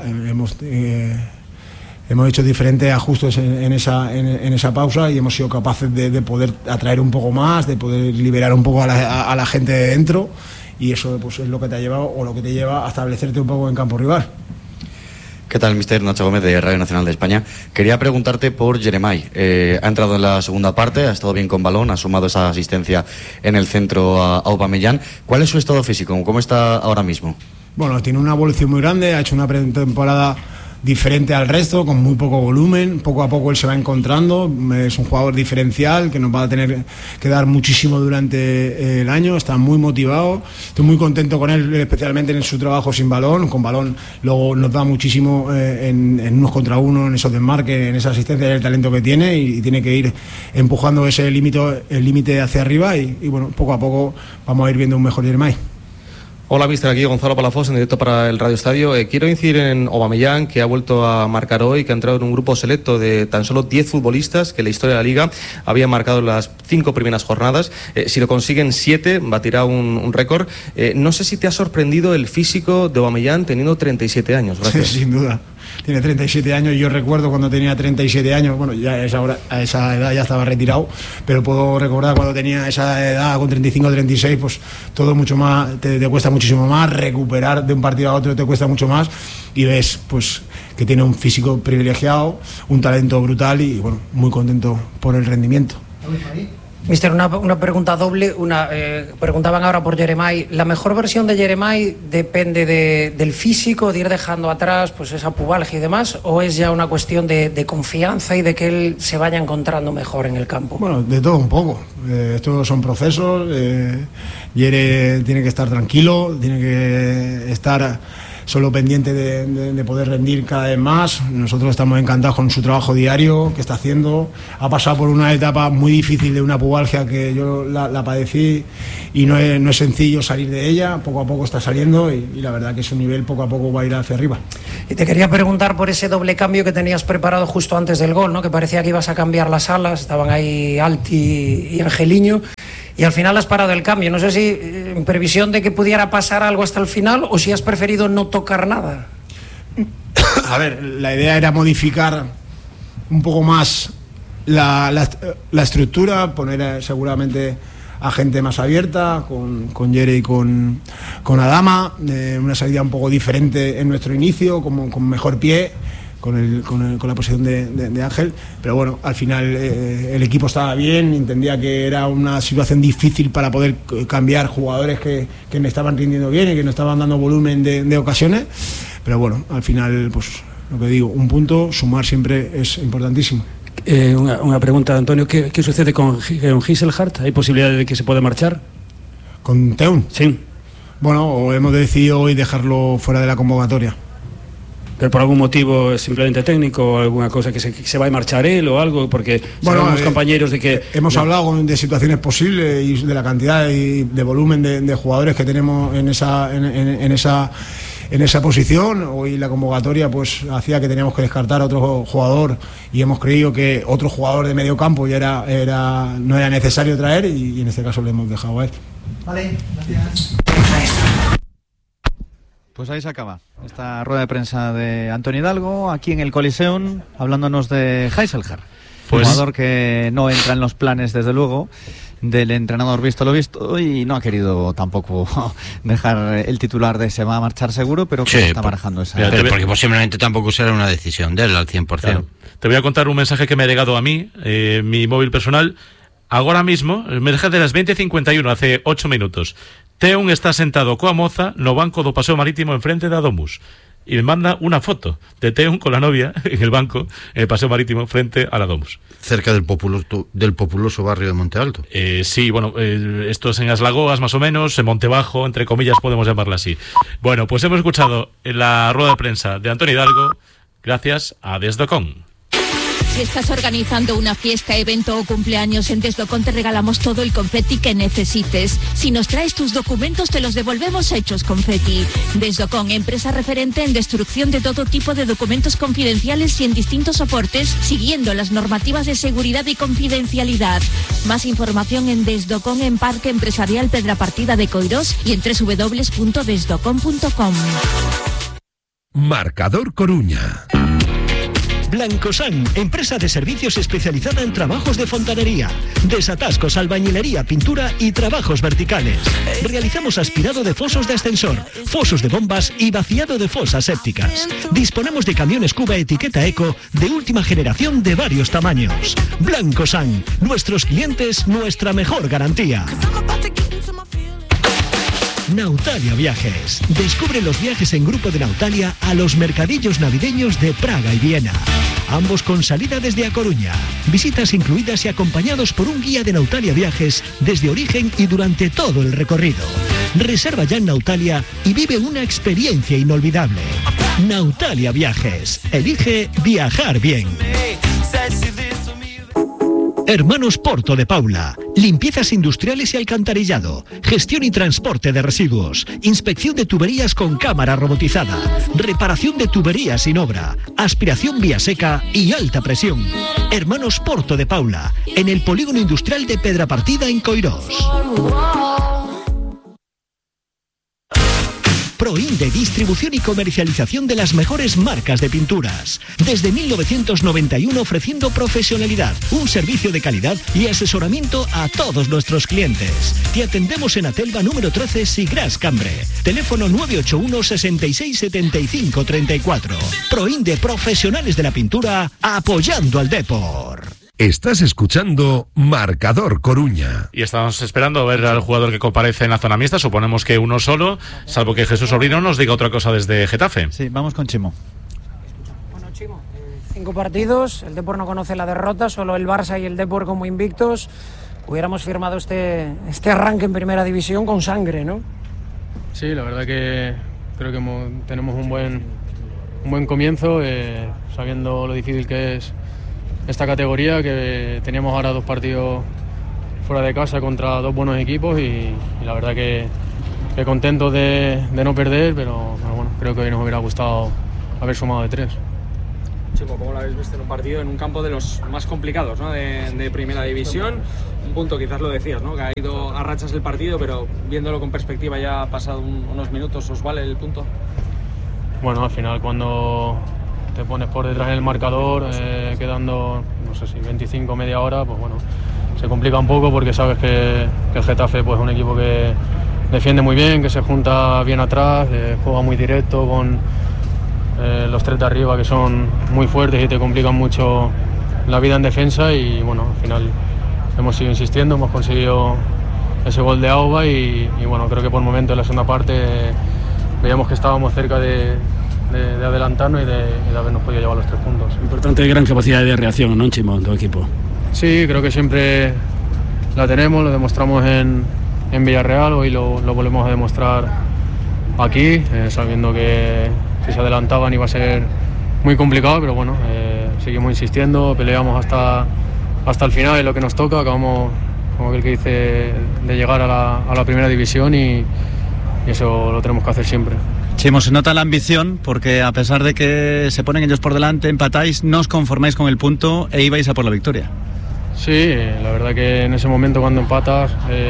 hemos hecho diferentes ajustes en esa pausa y hemos sido capaces de poder atraer un poco más, de poder liberar un poco a la gente de dentro y eso pues es lo que te ha llevado o lo que te lleva a establecerte un poco en campo rival. ¿Qué tal, mister? Nacho Gómez de Radio Nacional de España. Quería preguntarte por Jeremai. Ha entrado en la segunda parte, ha estado bien con balón, ha sumado esa asistencia en el centro a Aubameyang. ¿Cuál es su estado físico? ¿Cómo está ahora mismo? Bueno, tiene una evolución muy grande, ha hecho una pretemporada diferente al resto, con muy poco volumen, poco a poco él se va encontrando, es un jugador diferencial que nos va a tener que dar muchísimo durante el año, está muy motivado, estoy muy contento con él, especialmente en su trabajo sin balón, con balón luego nos da muchísimo en unos contra uno, en esos desmarques, en esa asistencia y el talento que tiene y tiene que ir empujando el límite hacia arriba y bueno, poco a poco vamos a ir viendo un mejor Jeremai. Hola, mister, aquí Gonzalo Palafox en directo para el Radio Estadio. Quiero incidir en Aubameyang, que ha vuelto a marcar hoy, que ha entrado en un grupo selecto de tan solo 10 futbolistas que en la historia de la Liga había marcado las 5 primeras jornadas. Si lo consiguen 7, batirá un récord. No sé si te ha sorprendido el físico de Aubameyang teniendo 37 años. Gracias. Sí, sin duda. Tiene 37 años, yo recuerdo cuando tenía 37 años, bueno, ya a esa edad ya estaba retirado, pero puedo recordar cuando tenía esa edad con 35 o 36, pues todo mucho más, te cuesta muchísimo más, recuperar de un partido a otro te cuesta mucho más y ves pues que tiene un físico privilegiado, un talento brutal y bueno, muy contento por el rendimiento. Mister, una pregunta doble. Preguntaban ahora por Jeremai. ¿La mejor versión de Jeremai depende del físico, de ir dejando atrás pues esa pubalgia y demás, o es ya una cuestión de confianza y de que él se vaya encontrando mejor en el campo? Bueno, de todo un poco. Estos son procesos. Jere tiene que estar tranquilo, tiene que estar solo pendiente de poder rendir cada vez más. Nosotros estamos encantados con su trabajo diario que está haciendo. Ha pasado por una etapa muy difícil de una pubalgia que yo la padecí y no es sencillo salir de ella. Poco a poco está saliendo y la verdad que su nivel poco a poco va a ir hacia arriba. Y te quería preguntar por ese doble cambio que tenías preparado justo antes del gol, ¿no? Que parecía que ibas a cambiar las alas, estaban ahí Alti y Angeliño. Y al final has parado el cambio. No sé si en previsión de que pudiera pasar algo hasta el final o si has preferido no tocar nada. A ver, la idea era modificar un poco más la estructura, poner seguramente a gente más abierta, con Jere y con Adama, una salida un poco diferente en nuestro inicio, con mejor pie, con la posición de Ángel, pero bueno, al final el equipo estaba bien, entendía que era una situación difícil para poder cambiar jugadores que me estaban rindiendo bien y que nos estaban dando volumen de ocasiones, pero bueno, al final, pues lo que digo, un punto, sumar siempre es importantísimo. Una pregunta, Antonio, ¿qué sucede con Giselhardt? ¿Hay posibilidad de que se pueda marchar? ¿Con Teun? Sí. Bueno, hemos decidido hoy dejarlo fuera de la convocatoria. ¿Pero por algún motivo simplemente técnico o alguna cosa que se va a marchar él o algo? Porque sabemos compañeros de que... Hemos hablado de situaciones posibles y de la cantidad y de volumen de jugadores que tenemos en esa posición. Hoy la convocatoria pues hacía que teníamos que descartar a otro jugador y hemos creído que otro jugador de medio campo ya no era necesario traer y en este caso le hemos dejado a él. Vale, gracias. Pues ahí se acaba esta rueda de prensa de Antonio Hidalgo aquí en el Coliseum, hablándonos de Giselhardt, jugador que no entra en los planes desde luego del entrenador visto lo visto y no ha querido tampoco dejar el titular de se va a marchar seguro, pero que está barajando esa... Pero porque posiblemente tampoco será una decisión de él al 100%. Claro. Te voy a contar un mensaje que me ha llegado a mí, mi móvil personal, ahora mismo, el mensaje de las 20:51, hace 8 minutos. Teun está sentado coa moza no banco do Paseo Marítimo enfrente da Domus. Y me manda una foto de Teun con la novia en el banco, en el Paseo Marítimo, frente a la Domus. Cerca del populoso barrio de Monte Alto. Sí, bueno, esto es en As Lagoas, más o menos, en Montebajo, entre comillas, podemos llamarla así. Bueno, pues hemos escuchado la rueda de prensa de Antonio Hidalgo, gracias a Desdocon. Si estás organizando una fiesta, evento o cumpleaños, en Desdocon te regalamos todo el confeti que necesites. Si nos traes tus documentos, te los devolvemos hechos confeti. Desdocon, empresa referente en destrucción de todo tipo de documentos confidenciales y en distintos soportes, siguiendo las normativas de seguridad y confidencialidad. Más información en Desdocon, en Parque Empresarial Pedra Partida de Coirós y en www.desdocon.com. Marcador Coruña. Blancosan, empresa de servicios especializada en trabajos de fontanería, desatascos, albañilería, pintura y trabajos verticales. Realizamos aspirado de fosos de ascensor, fosos de bombas y vaciado de fosas sépticas. Disponemos de camiones Cuba etiqueta Eco de última generación de varios tamaños. Blancosan, nuestros clientes, nuestra mejor garantía. Nautalia Viajes. Descubre los viajes en grupo de Nautalia a los mercadillos navideños de Praga y Viena. Ambos con salida desde A Coruña. Visitas incluidas y acompañados por un guía de Nautalia Viajes desde origen y durante todo el recorrido. Reserva ya en Nautalia y vive una experiencia inolvidable. Nautalia Viajes. Elige viajar bien. Hermanos Porto de Paula, limpiezas industriales y alcantarillado, gestión y transporte de residuos, inspección de tuberías con cámara robotizada, reparación de tuberías sin obra, aspiración vía seca y alta presión. Hermanos Porto de Paula, en el polígono industrial de Pedrapartida en Coirós. Proinde, distribución y comercialización de las mejores marcas de pinturas. Desde 1991 ofreciendo profesionalidad, un servicio de calidad y asesoramiento a todos nuestros clientes. Te atendemos en Atelva número 13, Sigras Cambre. Teléfono 981 66 75 34. Proinde, profesionales de la pintura, apoyando al Depor. Estás escuchando Marcador Coruña. Y estamos esperando a ver al jugador que comparece en la zona mixta. Suponemos que uno solo, salvo que Jesús Sobrino nos diga otra cosa desde Getafe. Sí, vamos con Chimo. Bueno, Chimo, 5 partidos, el Depor no conoce la derrota, solo el Barça y el Depor como invictos. Hubiéramos firmado este arranque en primera división con sangre, ¿no? Sí, la verdad que creo que tenemos un buen comienzo, sabiendo lo difícil que es esta categoría, que teníamos ahora 2 partidos fuera de casa contra 2 buenos equipos y la verdad que contento de no perder, pero bueno, creo que hoy nos hubiera gustado haber sumado de 3. Chimo, ¿cómo lo habéis visto en un partido, en un campo de los más complicados, ¿no? de primera división? Un punto, quizás lo decías, ¿no? Que ha ido a rachas el partido, pero viéndolo con perspectiva ya ha pasado unos minutos, ¿os vale el punto? Bueno, al final cuando te pones por detrás en el marcador, quedando, no sé si 25, media hora, pues bueno, se complica un poco porque sabes que el Getafe pues, es un equipo que defiende muy bien, que se junta bien atrás, juega muy directo con los 3 de arriba que son muy fuertes y te complican mucho la vida en defensa y bueno, al final hemos seguido insistiendo, hemos conseguido ese gol de Auba y bueno, creo que por momento en la segunda parte veíamos que estábamos cerca de adelantarnos y de habernos podido llevar los 3 puntos. Importante, gran capacidad de reacción, ¿no, Chimo, en tu equipo? Sí, creo que siempre la tenemos, lo demostramos en Villarreal, hoy lo volvemos a demostrar aquí, sabiendo que si se adelantaban iba a ser muy complicado, pero bueno, seguimos insistiendo, peleamos hasta el final, es lo que nos toca, acabamos, como aquel que dice, de llegar a la primera división y eso lo tenemos que hacer siempre. Chimo, se nota la ambición porque a pesar de que se ponen ellos por delante, empatáis, no os conformáis con el punto e ibais a por la victoria. Sí, la verdad que en ese momento cuando empatas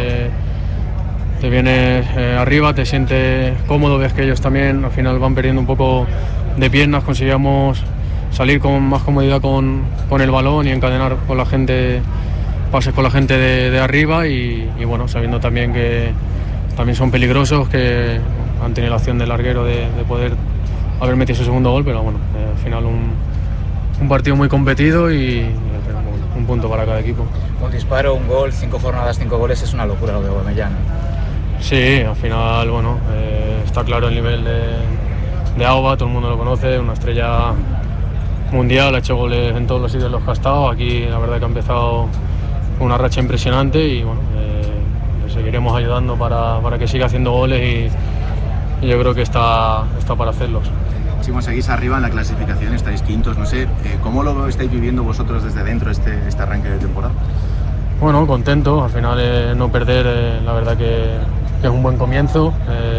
te vienes arriba, te sientes cómodo, ves que ellos también al final van perdiendo un poco de piernas, conseguíamos salir con más comodidad con el balón y encadenar con la gente, pases con la gente de arriba y bueno, sabiendo también que también son peligrosos, que han tenido la opción del larguero de poder haber metido ese segundo gol, pero bueno, al final un partido muy competido y un punto para cada equipo. Un disparo, un gol, 5 jornadas, 5 goles, es una locura lo de Aubameyang. Sí, al final, bueno, está claro el nivel de Auba, todo el mundo lo conoce, una estrella mundial, ha hecho goles en todos los sitios en los que ha estado. Aquí la verdad que ha empezado con una racha impresionante y bueno, le seguiremos ayudando para que siga haciendo goles y yo creo que está para hacerlos. Chimo, seguís arriba en la clasificación, estáis quintos, no sé, ¿cómo lo estáis viviendo vosotros desde dentro este arranque de temporada? Bueno, contento, al final no perder, la verdad que es un buen comienzo.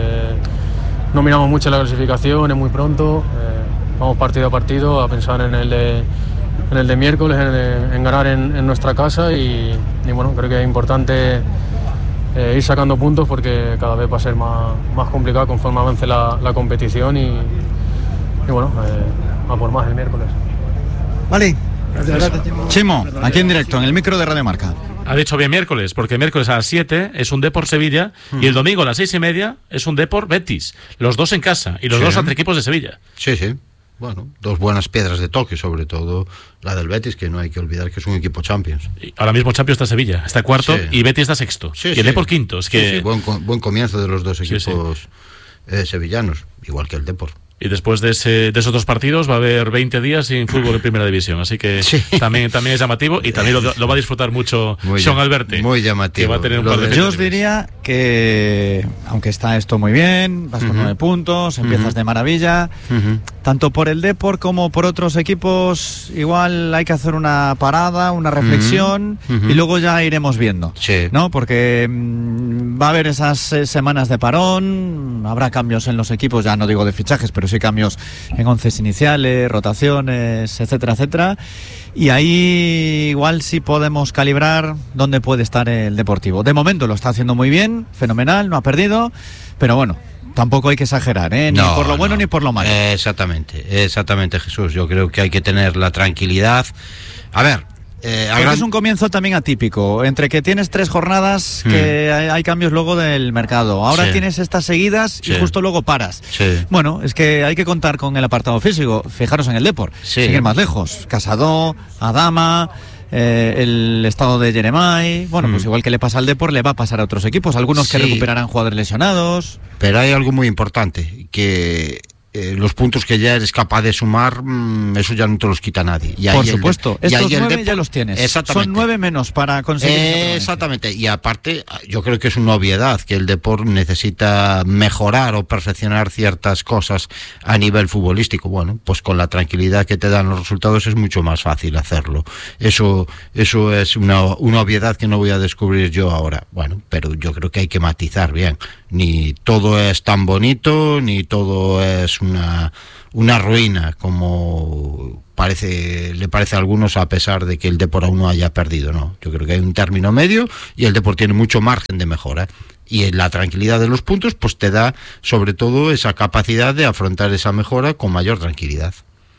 No miramos mucho la clasificación, es muy pronto, vamos partido a partido a pensar en el de miércoles, en ganar en nuestra casa y bueno, creo que es importante ir sacando puntos porque cada vez va a ser más complicado conforme avance la competición y bueno, a por más el miércoles. Vale, gracias. Chimo, aquí en directo, en el micro de Radio Marca. Ha dicho bien miércoles, porque el miércoles a las 7 es un Depor Sevilla y el domingo a las 6:30 es un Depor Betis. Los dos en casa y los dos entre equipos de Sevilla. Sí, sí. Bueno, 2 buenas piedras de toque, sobre todo la del Betis, que no hay que olvidar que es un equipo Champions. Y ahora mismo Champions está Sevilla, está cuarto y Betis está sexto. Sí, y el Depor quinto. Es que... sí, buen comienzo de los dos equipos sevillanos, igual que el Depor. Y después de esos 2 partidos va a haber 20 días sin fútbol en primera división. Así que también es llamativo y también lo va a disfrutar mucho Sean Alberti. Muy llamativo. Que va a tener un par de Yo os diría que, aunque está esto muy bien, vas con 9 puntos, empiezas de maravilla, tanto por el Depor como por otros equipos, igual hay que hacer una parada, una reflexión y luego ya iremos viendo. ¿No? Porque va a haber esas semanas de parón, habrá cambios en los equipos, ya no digo de fichajes, pero sí cambios en 11 iniciales, rotaciones, etcétera, etcétera. Y ahí igual sí podemos calibrar dónde puede estar el Deportivo. De momento lo está haciendo muy bien, fenomenal, no ha perdido, pero bueno, tampoco hay que exagerar, ni por lo bueno ni por lo malo. Exactamente, Jesús. Yo creo que hay que tener la tranquilidad. A ver, es un comienzo también atípico, entre que tienes 3 jornadas que hay cambios luego del mercado. Ahora tienes estas seguidas y justo luego paras. Bueno, es que hay que contar con el apartado físico. Fijaros en el Depor, seguir más lejos. Casado, Adama, el estado de Jeremai. Bueno, pues igual que le pasa al Depor, le va a pasar a otros equipos. Algunos que recuperarán jugadores lesionados. Pero hay algo muy importante, que los puntos que ya eres capaz de sumar, eso ya no te los quita nadie. Y por supuesto, estos 9 ya los tienes. Exactamente. Son 9 menos para conseguir. Exactamente, y aparte, yo creo que es una obviedad que el Depor necesita mejorar o perfeccionar ciertas cosas a nivel futbolístico. Bueno, pues con la tranquilidad que te dan los resultados es mucho más fácil hacerlo. Eso es una obviedad que no voy a descubrir yo ahora. Bueno, pero yo creo que hay que matizar bien. Ni todo es tan bonito, ni todo es una ruina, como le parece a algunos, a pesar de que el Depor aún no haya perdido. No, yo creo que hay un término medio y el Depor tiene mucho margen de mejora. Y la tranquilidad de los puntos pues te da sobre todo esa capacidad de afrontar esa mejora con mayor tranquilidad.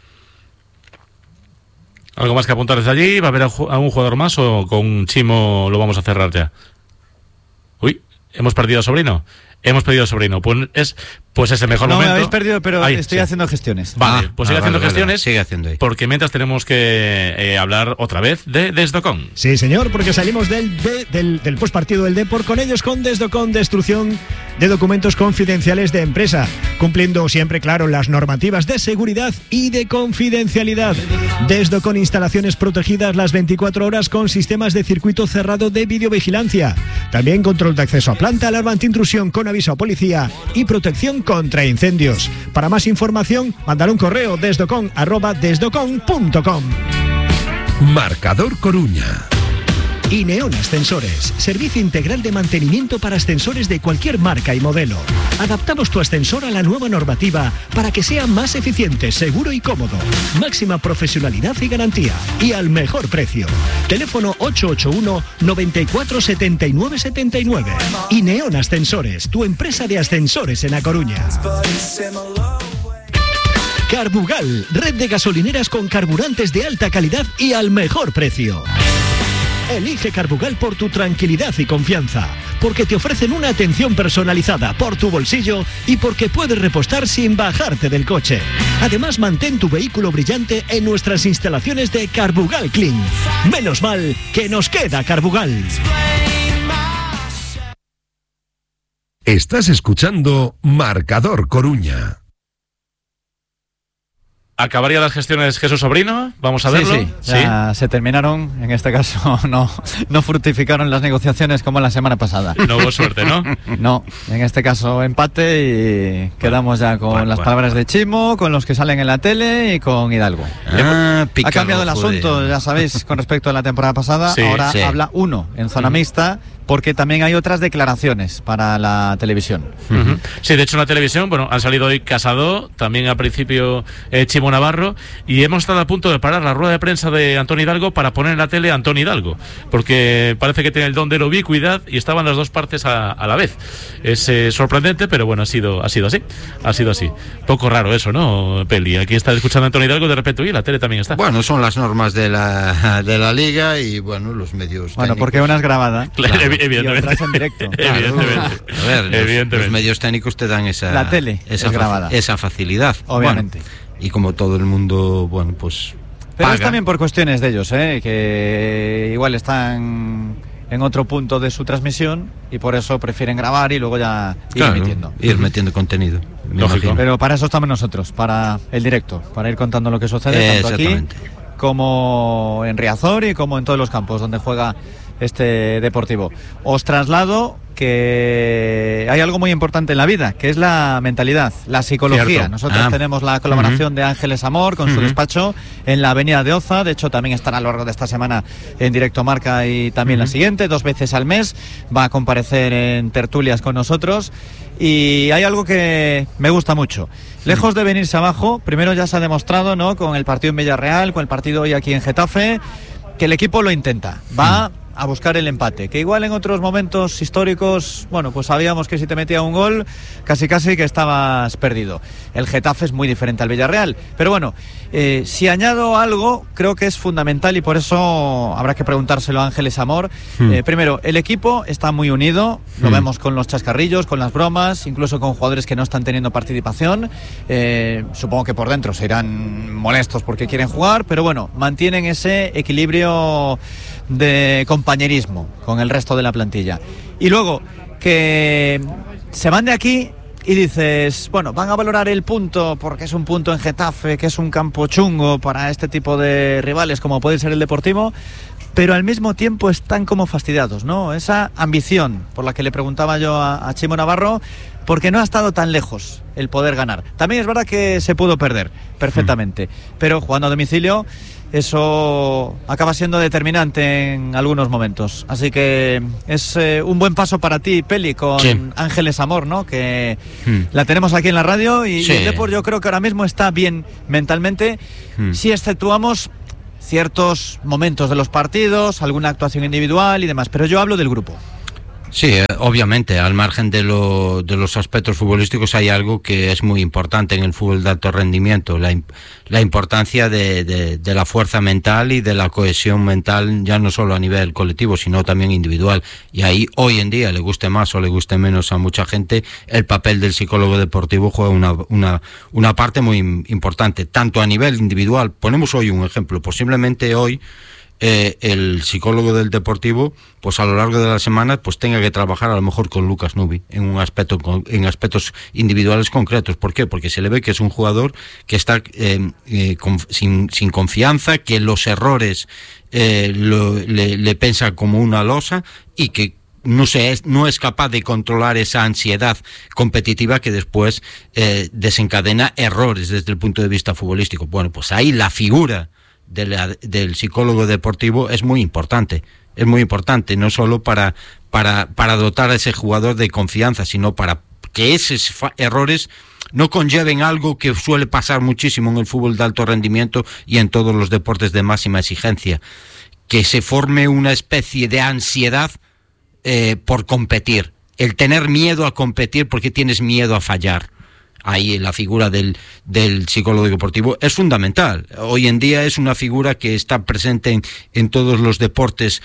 ¿Algo más que apuntar desde allí? ¿Va a haber a un jugador más o con Chimo lo vamos a cerrar ya? Uy, hemos perdido a Sobrino. Pues es el mejor momento. No me habéis perdido, pero estoy haciendo gestiones. Vale, sigue haciendo gestiones. Sigue haciendo ahí. Porque mientras tenemos que hablar otra vez de Desdocon. Sí, señor, porque salimos del postpartido del Depor con ellos, con Desdocon, destrucción de documentos confidenciales de empresa, cumpliendo siempre, claro, las normativas de seguridad y de confidencialidad. Desdocon, instalaciones protegidas las 24 horas con sistemas de circuito cerrado de videovigilancia. También control de acceso a planta, alarma antiintrusión con aviso a policía y protección contra incendios. Para más información, mandar un correo desdocon@desdocon.com. Marcador Coruña. Ineon Ascensores, servicio integral de mantenimiento para ascensores de cualquier marca y modelo. Adaptamos tu ascensor a la nueva normativa para que sea más eficiente, seguro y cómodo. Máxima profesionalidad y garantía. Y al mejor precio. Teléfono 881 94 79 79. Ineon Ascensores, tu empresa de ascensores en A Coruña. Carbugal, red de gasolineras con carburantes de alta calidad y al mejor precio. Elige Carbugal por tu tranquilidad y confianza, porque te ofrecen una atención personalizada por tu bolsillo y porque puedes repostar sin bajarte del coche. Además, mantén tu vehículo brillante en nuestras instalaciones de Carbugal Clean. Menos mal que nos queda Carbugal. Estás escuchando Marcador Coruña. ¿Acabaría las gestiones Jesús Sobrino? Vamos a verlo. Sí, ya se terminaron. En este caso no fructificaron las negociaciones como la semana pasada. No hubo suerte, ¿no? No, en este caso empate y quedamos ya con las palabras de Chimo, con los que salen en la tele y con Hidalgo. Ha cambiado el asunto, ya sabéis, con respecto a la temporada pasada. Ahora habla uno en zona mixta, porque también hay otras declaraciones para la televisión. Sí, de hecho en la televisión, han salido hoy Casado, también al principio Chimo Navarro, y hemos estado a punto de parar la rueda de prensa de Antonio Hidalgo para poner en la tele a Antonio Hidalgo, porque parece que tiene el don de la ubicuidad y estaban las dos partes a la vez. Es sorprendente, pero bueno, ha sido así. Poco raro eso, ¿no, Peli? Aquí está escuchando a Antonio Hidalgo, de repente, la tele también está. Bueno, son las normas de la liga y, los medios técnicos. Porque una es grabada. Claro. Evidentemente. Y otra es en directo. Evidentemente. A ver, los medios técnicos te dan la tele es grabada. Esa facilidad. Obviamente. Y como todo el mundo, pues pero es también por cuestiones de ellos, que igual están en otro punto de su transmisión y por eso prefieren grabar y luego ya ir metiendo contenido. Lógico. Pero para eso estamos nosotros, para el directo, para ir contando lo que sucede tanto aquí como en Riazor y como en todos los campos donde juega este Deportivo. Os traslado que hay algo muy importante en la vida, que es la mentalidad, la psicología. Cierto. Nosotros tenemos la colaboración de Ángeles Amor con su despacho en la Avenida de Oza. De hecho, también estará a lo largo de esta semana en Directo Marca y también la siguiente, 2 veces al mes. Va a comparecer en tertulias con nosotros. Y hay algo que me gusta mucho. Lejos de venirse abajo, primero ya se ha demostrado, ¿no?, con el partido en Villarreal, con el partido hoy aquí en Getafe, que el equipo lo intenta. Va a buscar el empate, que igual en otros momentos históricos, bueno, pues sabíamos que si te metía un gol, casi que estabas perdido. El Getafe es muy diferente al Villarreal, pero bueno, si añado algo, creo que es fundamental y por eso habrá que preguntárselo a Ángeles Amor. Primero, el equipo está muy unido, lo vemos con los chascarrillos, con las bromas, incluso con jugadores que no están teniendo participación. Supongo que por dentro se irán molestos porque quieren jugar, pero bueno, mantienen ese equilibrio de compañerismo con el resto de la plantilla. Y luego, que se van de aquí y dices, bueno, van a valorar el punto porque es un punto en Getafe, que es un campo chungo para este tipo de rivales como puede ser el Deportivo, pero al mismo tiempo están como fastidiados, ¿no? Esa ambición por la que le preguntaba yo a Chimo Navarro, porque no ha estado tan lejos el poder ganar. También es verdad que se pudo perder perfectamente, pero jugando a domicilio eso acaba siendo determinante en algunos momentos. Así que es un buen paso para ti, Peli, con Ángeles Amor, ¿no? Que la tenemos aquí en la radio y el Depor yo creo que ahora mismo está bien mentalmente, si exceptuamos ciertos momentos de los partidos, alguna actuación individual y demás, pero yo hablo del grupo. Sí, obviamente, al margen de los aspectos futbolísticos hay algo que es muy importante en el fútbol de alto rendimiento, la importancia de la fuerza mental y de la cohesión mental, ya no solo a nivel colectivo, sino también individual. Y ahí, hoy en día, le guste más o le guste menos a mucha gente, el papel del psicólogo deportivo juega una parte muy importante, tanto a nivel individual. Ponemos hoy un ejemplo, posiblemente hoy el psicólogo del Deportivo, pues a lo largo de la semana, pues tenga que trabajar a lo mejor con Lucas Nubi en aspectos individuales concretos. ¿Por qué? Porque se le ve que es un jugador que está sin confianza, que los errores le pensa como una losa y que no es capaz de controlar esa ansiedad competitiva que después desencadena errores desde el punto de vista futbolístico. Bueno, pues ahí la figura del psicólogo deportivo es muy importante, no solo para dotar a ese jugador de confianza, sino para que esos errores no conlleven algo que suele pasar muchísimo en el fútbol de alto rendimiento y en todos los deportes de máxima exigencia, que se forme una especie de ansiedad por competir, el tener miedo a competir porque tienes miedo a fallar. Ahí la figura del psicólogo deportivo es fundamental. Hoy en día es una figura que está presente en todos los deportes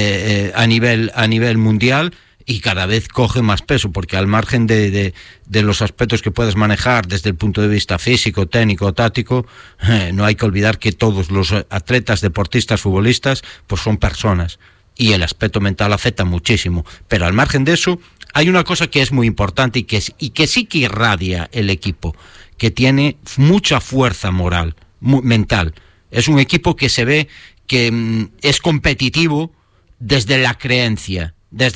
a nivel mundial y cada vez coge más peso, porque al margen de los aspectos que puedes manejar desde el punto de vista físico, técnico, táctico, no hay que olvidar que todos los atletas, deportistas, futbolistas, pues son personas y el aspecto mental afecta muchísimo. Pero al margen de eso, hay una cosa que es muy importante y que sí que irradia el equipo, que tiene mucha fuerza moral, mental. Es un equipo que se ve que es competitivo desde la creencia,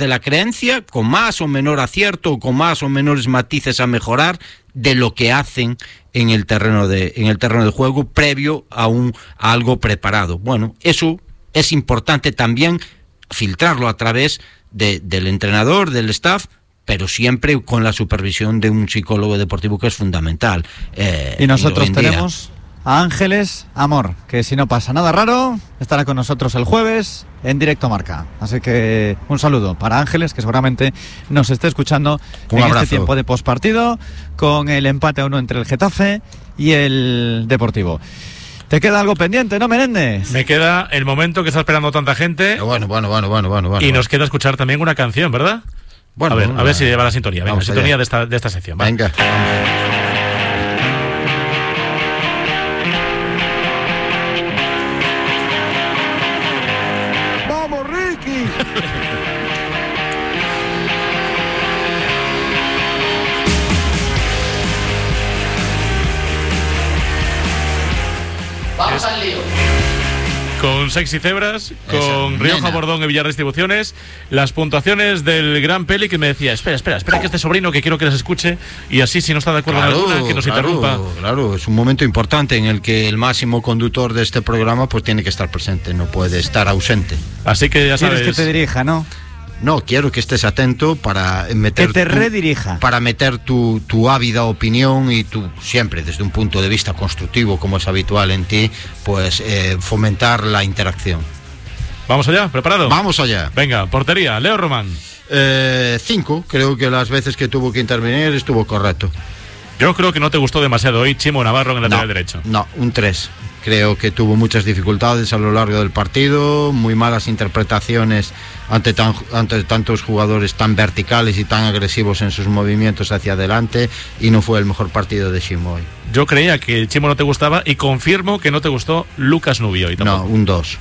con más o menor acierto, con más o menores matices a mejorar de lo que hacen en el terreno de juego previo a algo preparado. Bueno, eso es importante también filtrarlo a través del entrenador, del staff, pero siempre con la supervisión de un psicólogo deportivo, que es fundamental. Y nosotros tenemos a Ángeles Amor, que si no pasa nada raro, estará con nosotros el jueves en Directo Marca. Así que un saludo para Ángeles, que seguramente nos esté escuchando en este tiempo de postpartido, con el empate a 1 entre el Getafe y el Deportivo. ¿Te queda algo pendiente, no, Menéndez? Me queda el momento que está esperando tanta gente. Bueno. Y nos queda escuchar también una canción, ¿verdad? Bueno, a ver si lleva la sintonía. Venga, la sintonía de esta sección. ¿Va? Venga. ¡Vamos, Ricky! Vamos al lío. Con Sexy Cebras, con Rioja Bordón y Villar Distribuciones, las puntuaciones del gran Peli, que me decía, espera que este sobrino, que quiero que les escuche, y así, si no está de acuerdo en alguna, que nos interrumpa. Claro, es un momento importante en el que el máximo conductor de este programa pues tiene que estar presente, no puede estar ausente. Así que ya sabes. Quieres que te dirija, ¿no? No, quiero que estés atento para meter... Que te redirija. Para meter tu ávida opinión y siempre desde un punto de vista constructivo, como es habitual en ti, pues fomentar la interacción. ¿Vamos allá? ¿Preparado? Vamos allá. Venga, portería, Leo Román. 5, creo que las veces que tuvo que intervenir estuvo correcto. Yo creo que no te gustó demasiado hoy Chimo Navarro en el lateral derecho. No, un 3. Creo que tuvo muchas dificultades a lo largo del partido, muy malas interpretaciones ante tantos jugadores tan verticales y tan agresivos en sus movimientos hacia adelante, y no fue el mejor partido de Chimo hoy. Yo creía que Chimo no te gustaba y confirmo que no te gustó Lucas Nubio hoy tampoco. No, un 2.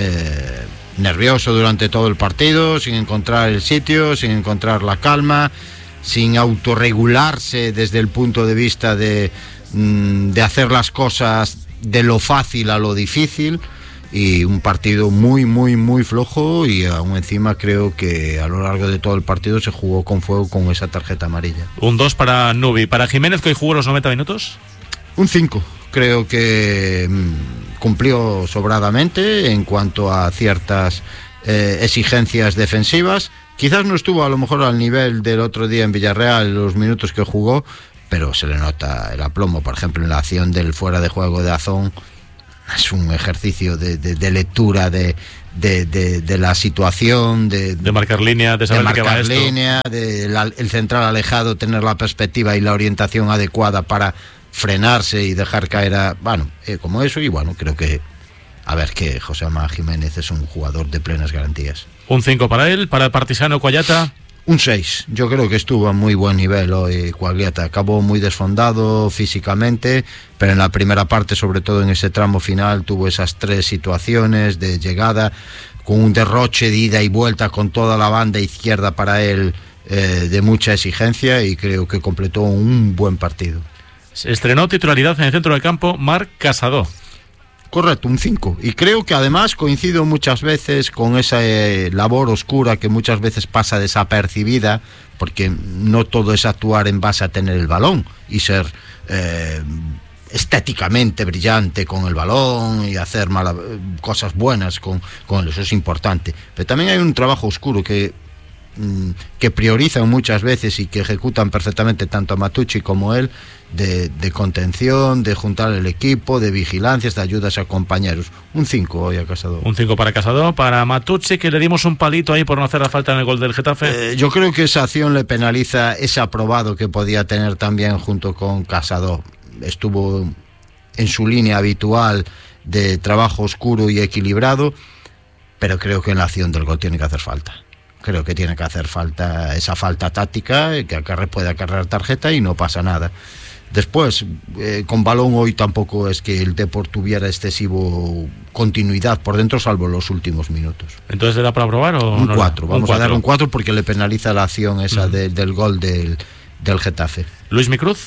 Nervioso durante todo el partido, sin encontrar el sitio, sin encontrar la calma, sin autorregularse desde el punto de vista de hacer las cosas de lo fácil a lo difícil, y un partido muy, muy, muy flojo, y aún encima creo que a lo largo de todo el partido se jugó con fuego con esa tarjeta amarilla. Un 2 para Nubi. ¿Para Jiménez, que hoy jugó los 90 minutos? Un 5. Creo que cumplió sobradamente en cuanto a ciertas exigencias defensivas. Quizás no estuvo a lo mejor al nivel del otro día en Villarreal en los minutos que jugó, pero se le nota el aplomo. Por ejemplo, en la acción del fuera de juego de Azón, es un ejercicio de lectura de la situación, de marcar línea, de saber qué va esto. El central alejado, tener la perspectiva y la orientación adecuada para frenarse y dejar caer como eso. Y bueno, creo que que Josema Jiménez es un jugador de plenas garantías. Un 5 para él. Para el Partisano, Coagliata. Un 6. Yo creo que estuvo a muy buen nivel hoy Coagliata. Acabó muy desfondado físicamente, pero en la primera parte, sobre todo en ese tramo final, tuvo esas 3 situaciones de llegada con un derroche de ida y vuelta con toda la banda izquierda para él, de mucha exigencia, y creo que completó un buen partido. Se estrenó titularidad en el centro del campo Marc Casado. Correcto, un 5. Y creo que además coincido muchas veces con esa labor oscura que muchas veces pasa desapercibida, porque no todo es actuar en base a tener el balón y ser estéticamente brillante con el balón y hacer cosas buenas con él. Eso es importante. Pero también hay un trabajo oscuro que priorizan muchas veces y que ejecutan perfectamente tanto a Matucci como él, de contención, de juntar el equipo, de vigilancias, de ayudas a compañeros. Un 5 hoy a Casado. Un 5 para Casado. Para Matucci, que le dimos un palito ahí por no hacer la falta en el gol del Getafe. Yo creo que esa acción le penaliza ese aprobado que podía tener también junto con Casado. Estuvo en su línea habitual de trabajo oscuro y equilibrado, pero creo que en la acción del gol tiene que hacer falta. Creo que tiene que hacer falta esa falta táctica, que puede acarrear tarjeta y no pasa nada. Después, con balón hoy tampoco es que el Depor tuviera excesivo continuidad por dentro, salvo los últimos minutos. ¿Entonces le da para probar o un no? 4, vamos a dar un 4 porque le penaliza la acción esa del gol del Getafe. ¿Luismi Cruz?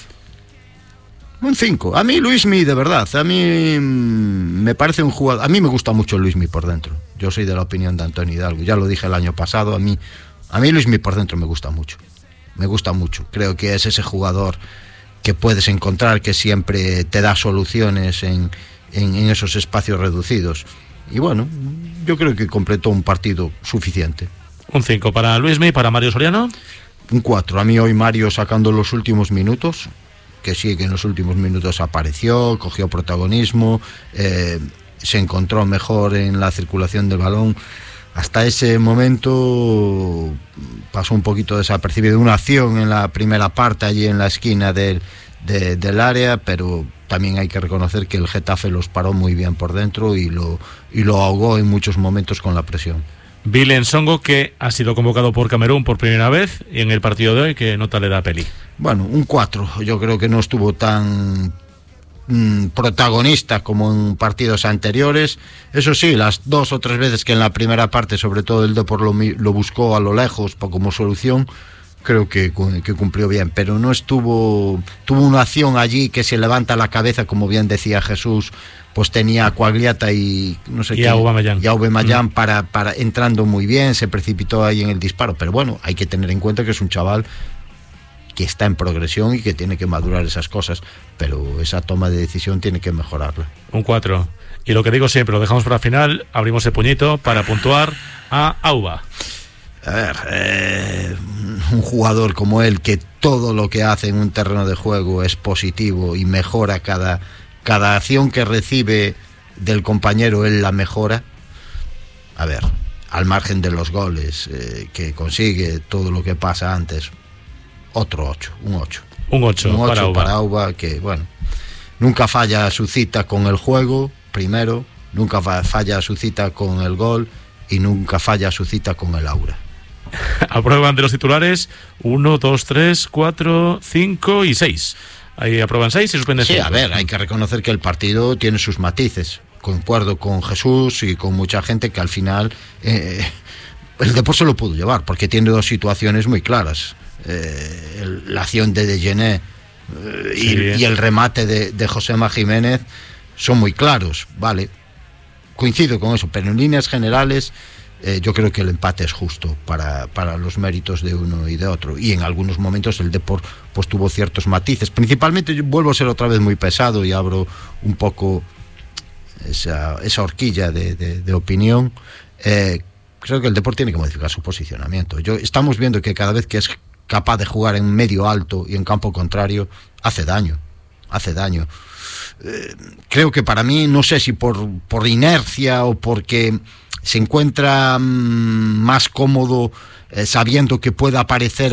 Un 5. A mí Luismi, de verdad, a mí me parece un jugador. A mí me gusta mucho Luismi por dentro. Yo soy de la opinión de Antonio Hidalgo, ya lo dije el año pasado. A mí Luismi por dentro me gusta mucho. Creo que es ese jugador que puedes encontrar, que siempre te da soluciones en esos espacios reducidos. Y bueno, yo creo que completó un partido suficiente. Un 5 para Luismi. ¿Para Mario Soriano? Un 4. A mí hoy Mario, sacando los últimos minutos, que sí, que en los últimos minutos apareció, cogió protagonismo, se encontró mejor en la circulación del balón. Hasta ese momento pasó un poquito desapercibido una acción en la primera parte allí en la esquina del área, pero también hay que reconocer que el Getafe los paró muy bien por dentro y lo ahogó en muchos momentos con la presión. Bill Nsongo, que ha sido convocado por Camerún por primera vez, y en el partido de hoy, ¿qué nota le da a Peli? Bueno, un 4. Yo creo que no estuvo tan protagonista como en partidos anteriores. Eso sí, las 2 o 3 veces que en la primera parte, sobre todo el Depor lo buscó a lo lejos como solución, creo que cumplió bien, pero no tuvo una acción allí que se levanta la cabeza, como bien decía Jesús. Pues tenía a Coagliata y no sé qué, Aubameyang para entrando muy bien, se precipitó ahí en el disparo, pero bueno, hay que tener en cuenta que es un chaval que está en progresión y que tiene que madurar esas cosas, pero esa toma de decisión tiene que mejorarla. Un 4. Y lo que digo siempre, lo dejamos para el final, abrimos el puñito para puntuar a Auba. A ver, un jugador como él, que todo lo que hace en un terreno de juego es positivo y mejora cada acción que recibe del compañero, él la mejora. a ver, al margen de los goles que consigue, todo lo que pasa antes, otro 8, un 8. Un 8 para Auba, que bueno, nunca falla su cita con el juego, primero, nunca falla su cita con el gol y nunca falla su cita con el aura. Aprueban de los titulares 1, 2, 3, 4, 5 y 6. Ahí aprueban 6 y suspenden 5. Sí, a ver, hay que reconocer que el partido tiene sus matices. Concuerdo con Jesús y con mucha gente que al final el Depor se lo pudo llevar, porque tiene dos situaciones muy claras. La acción de Degené y el remate de Josema Jiménez son muy claros, vale, coincido con eso, pero en líneas generales yo creo que el empate es justo para los méritos de uno y de otro, y en algunos momentos el Depor pues tuvo ciertos matices, principalmente. Yo vuelvo a ser otra vez muy pesado y abro un poco esa horquilla de opinión. Creo que el Depor tiene que modificar su posicionamiento. Estamos viendo que cada vez que es capaz de jugar en medio alto y en campo contrario, hace daño. Creo que para mí, no sé si por inercia o porque se encuentra más cómodo sabiendo que puede aparecer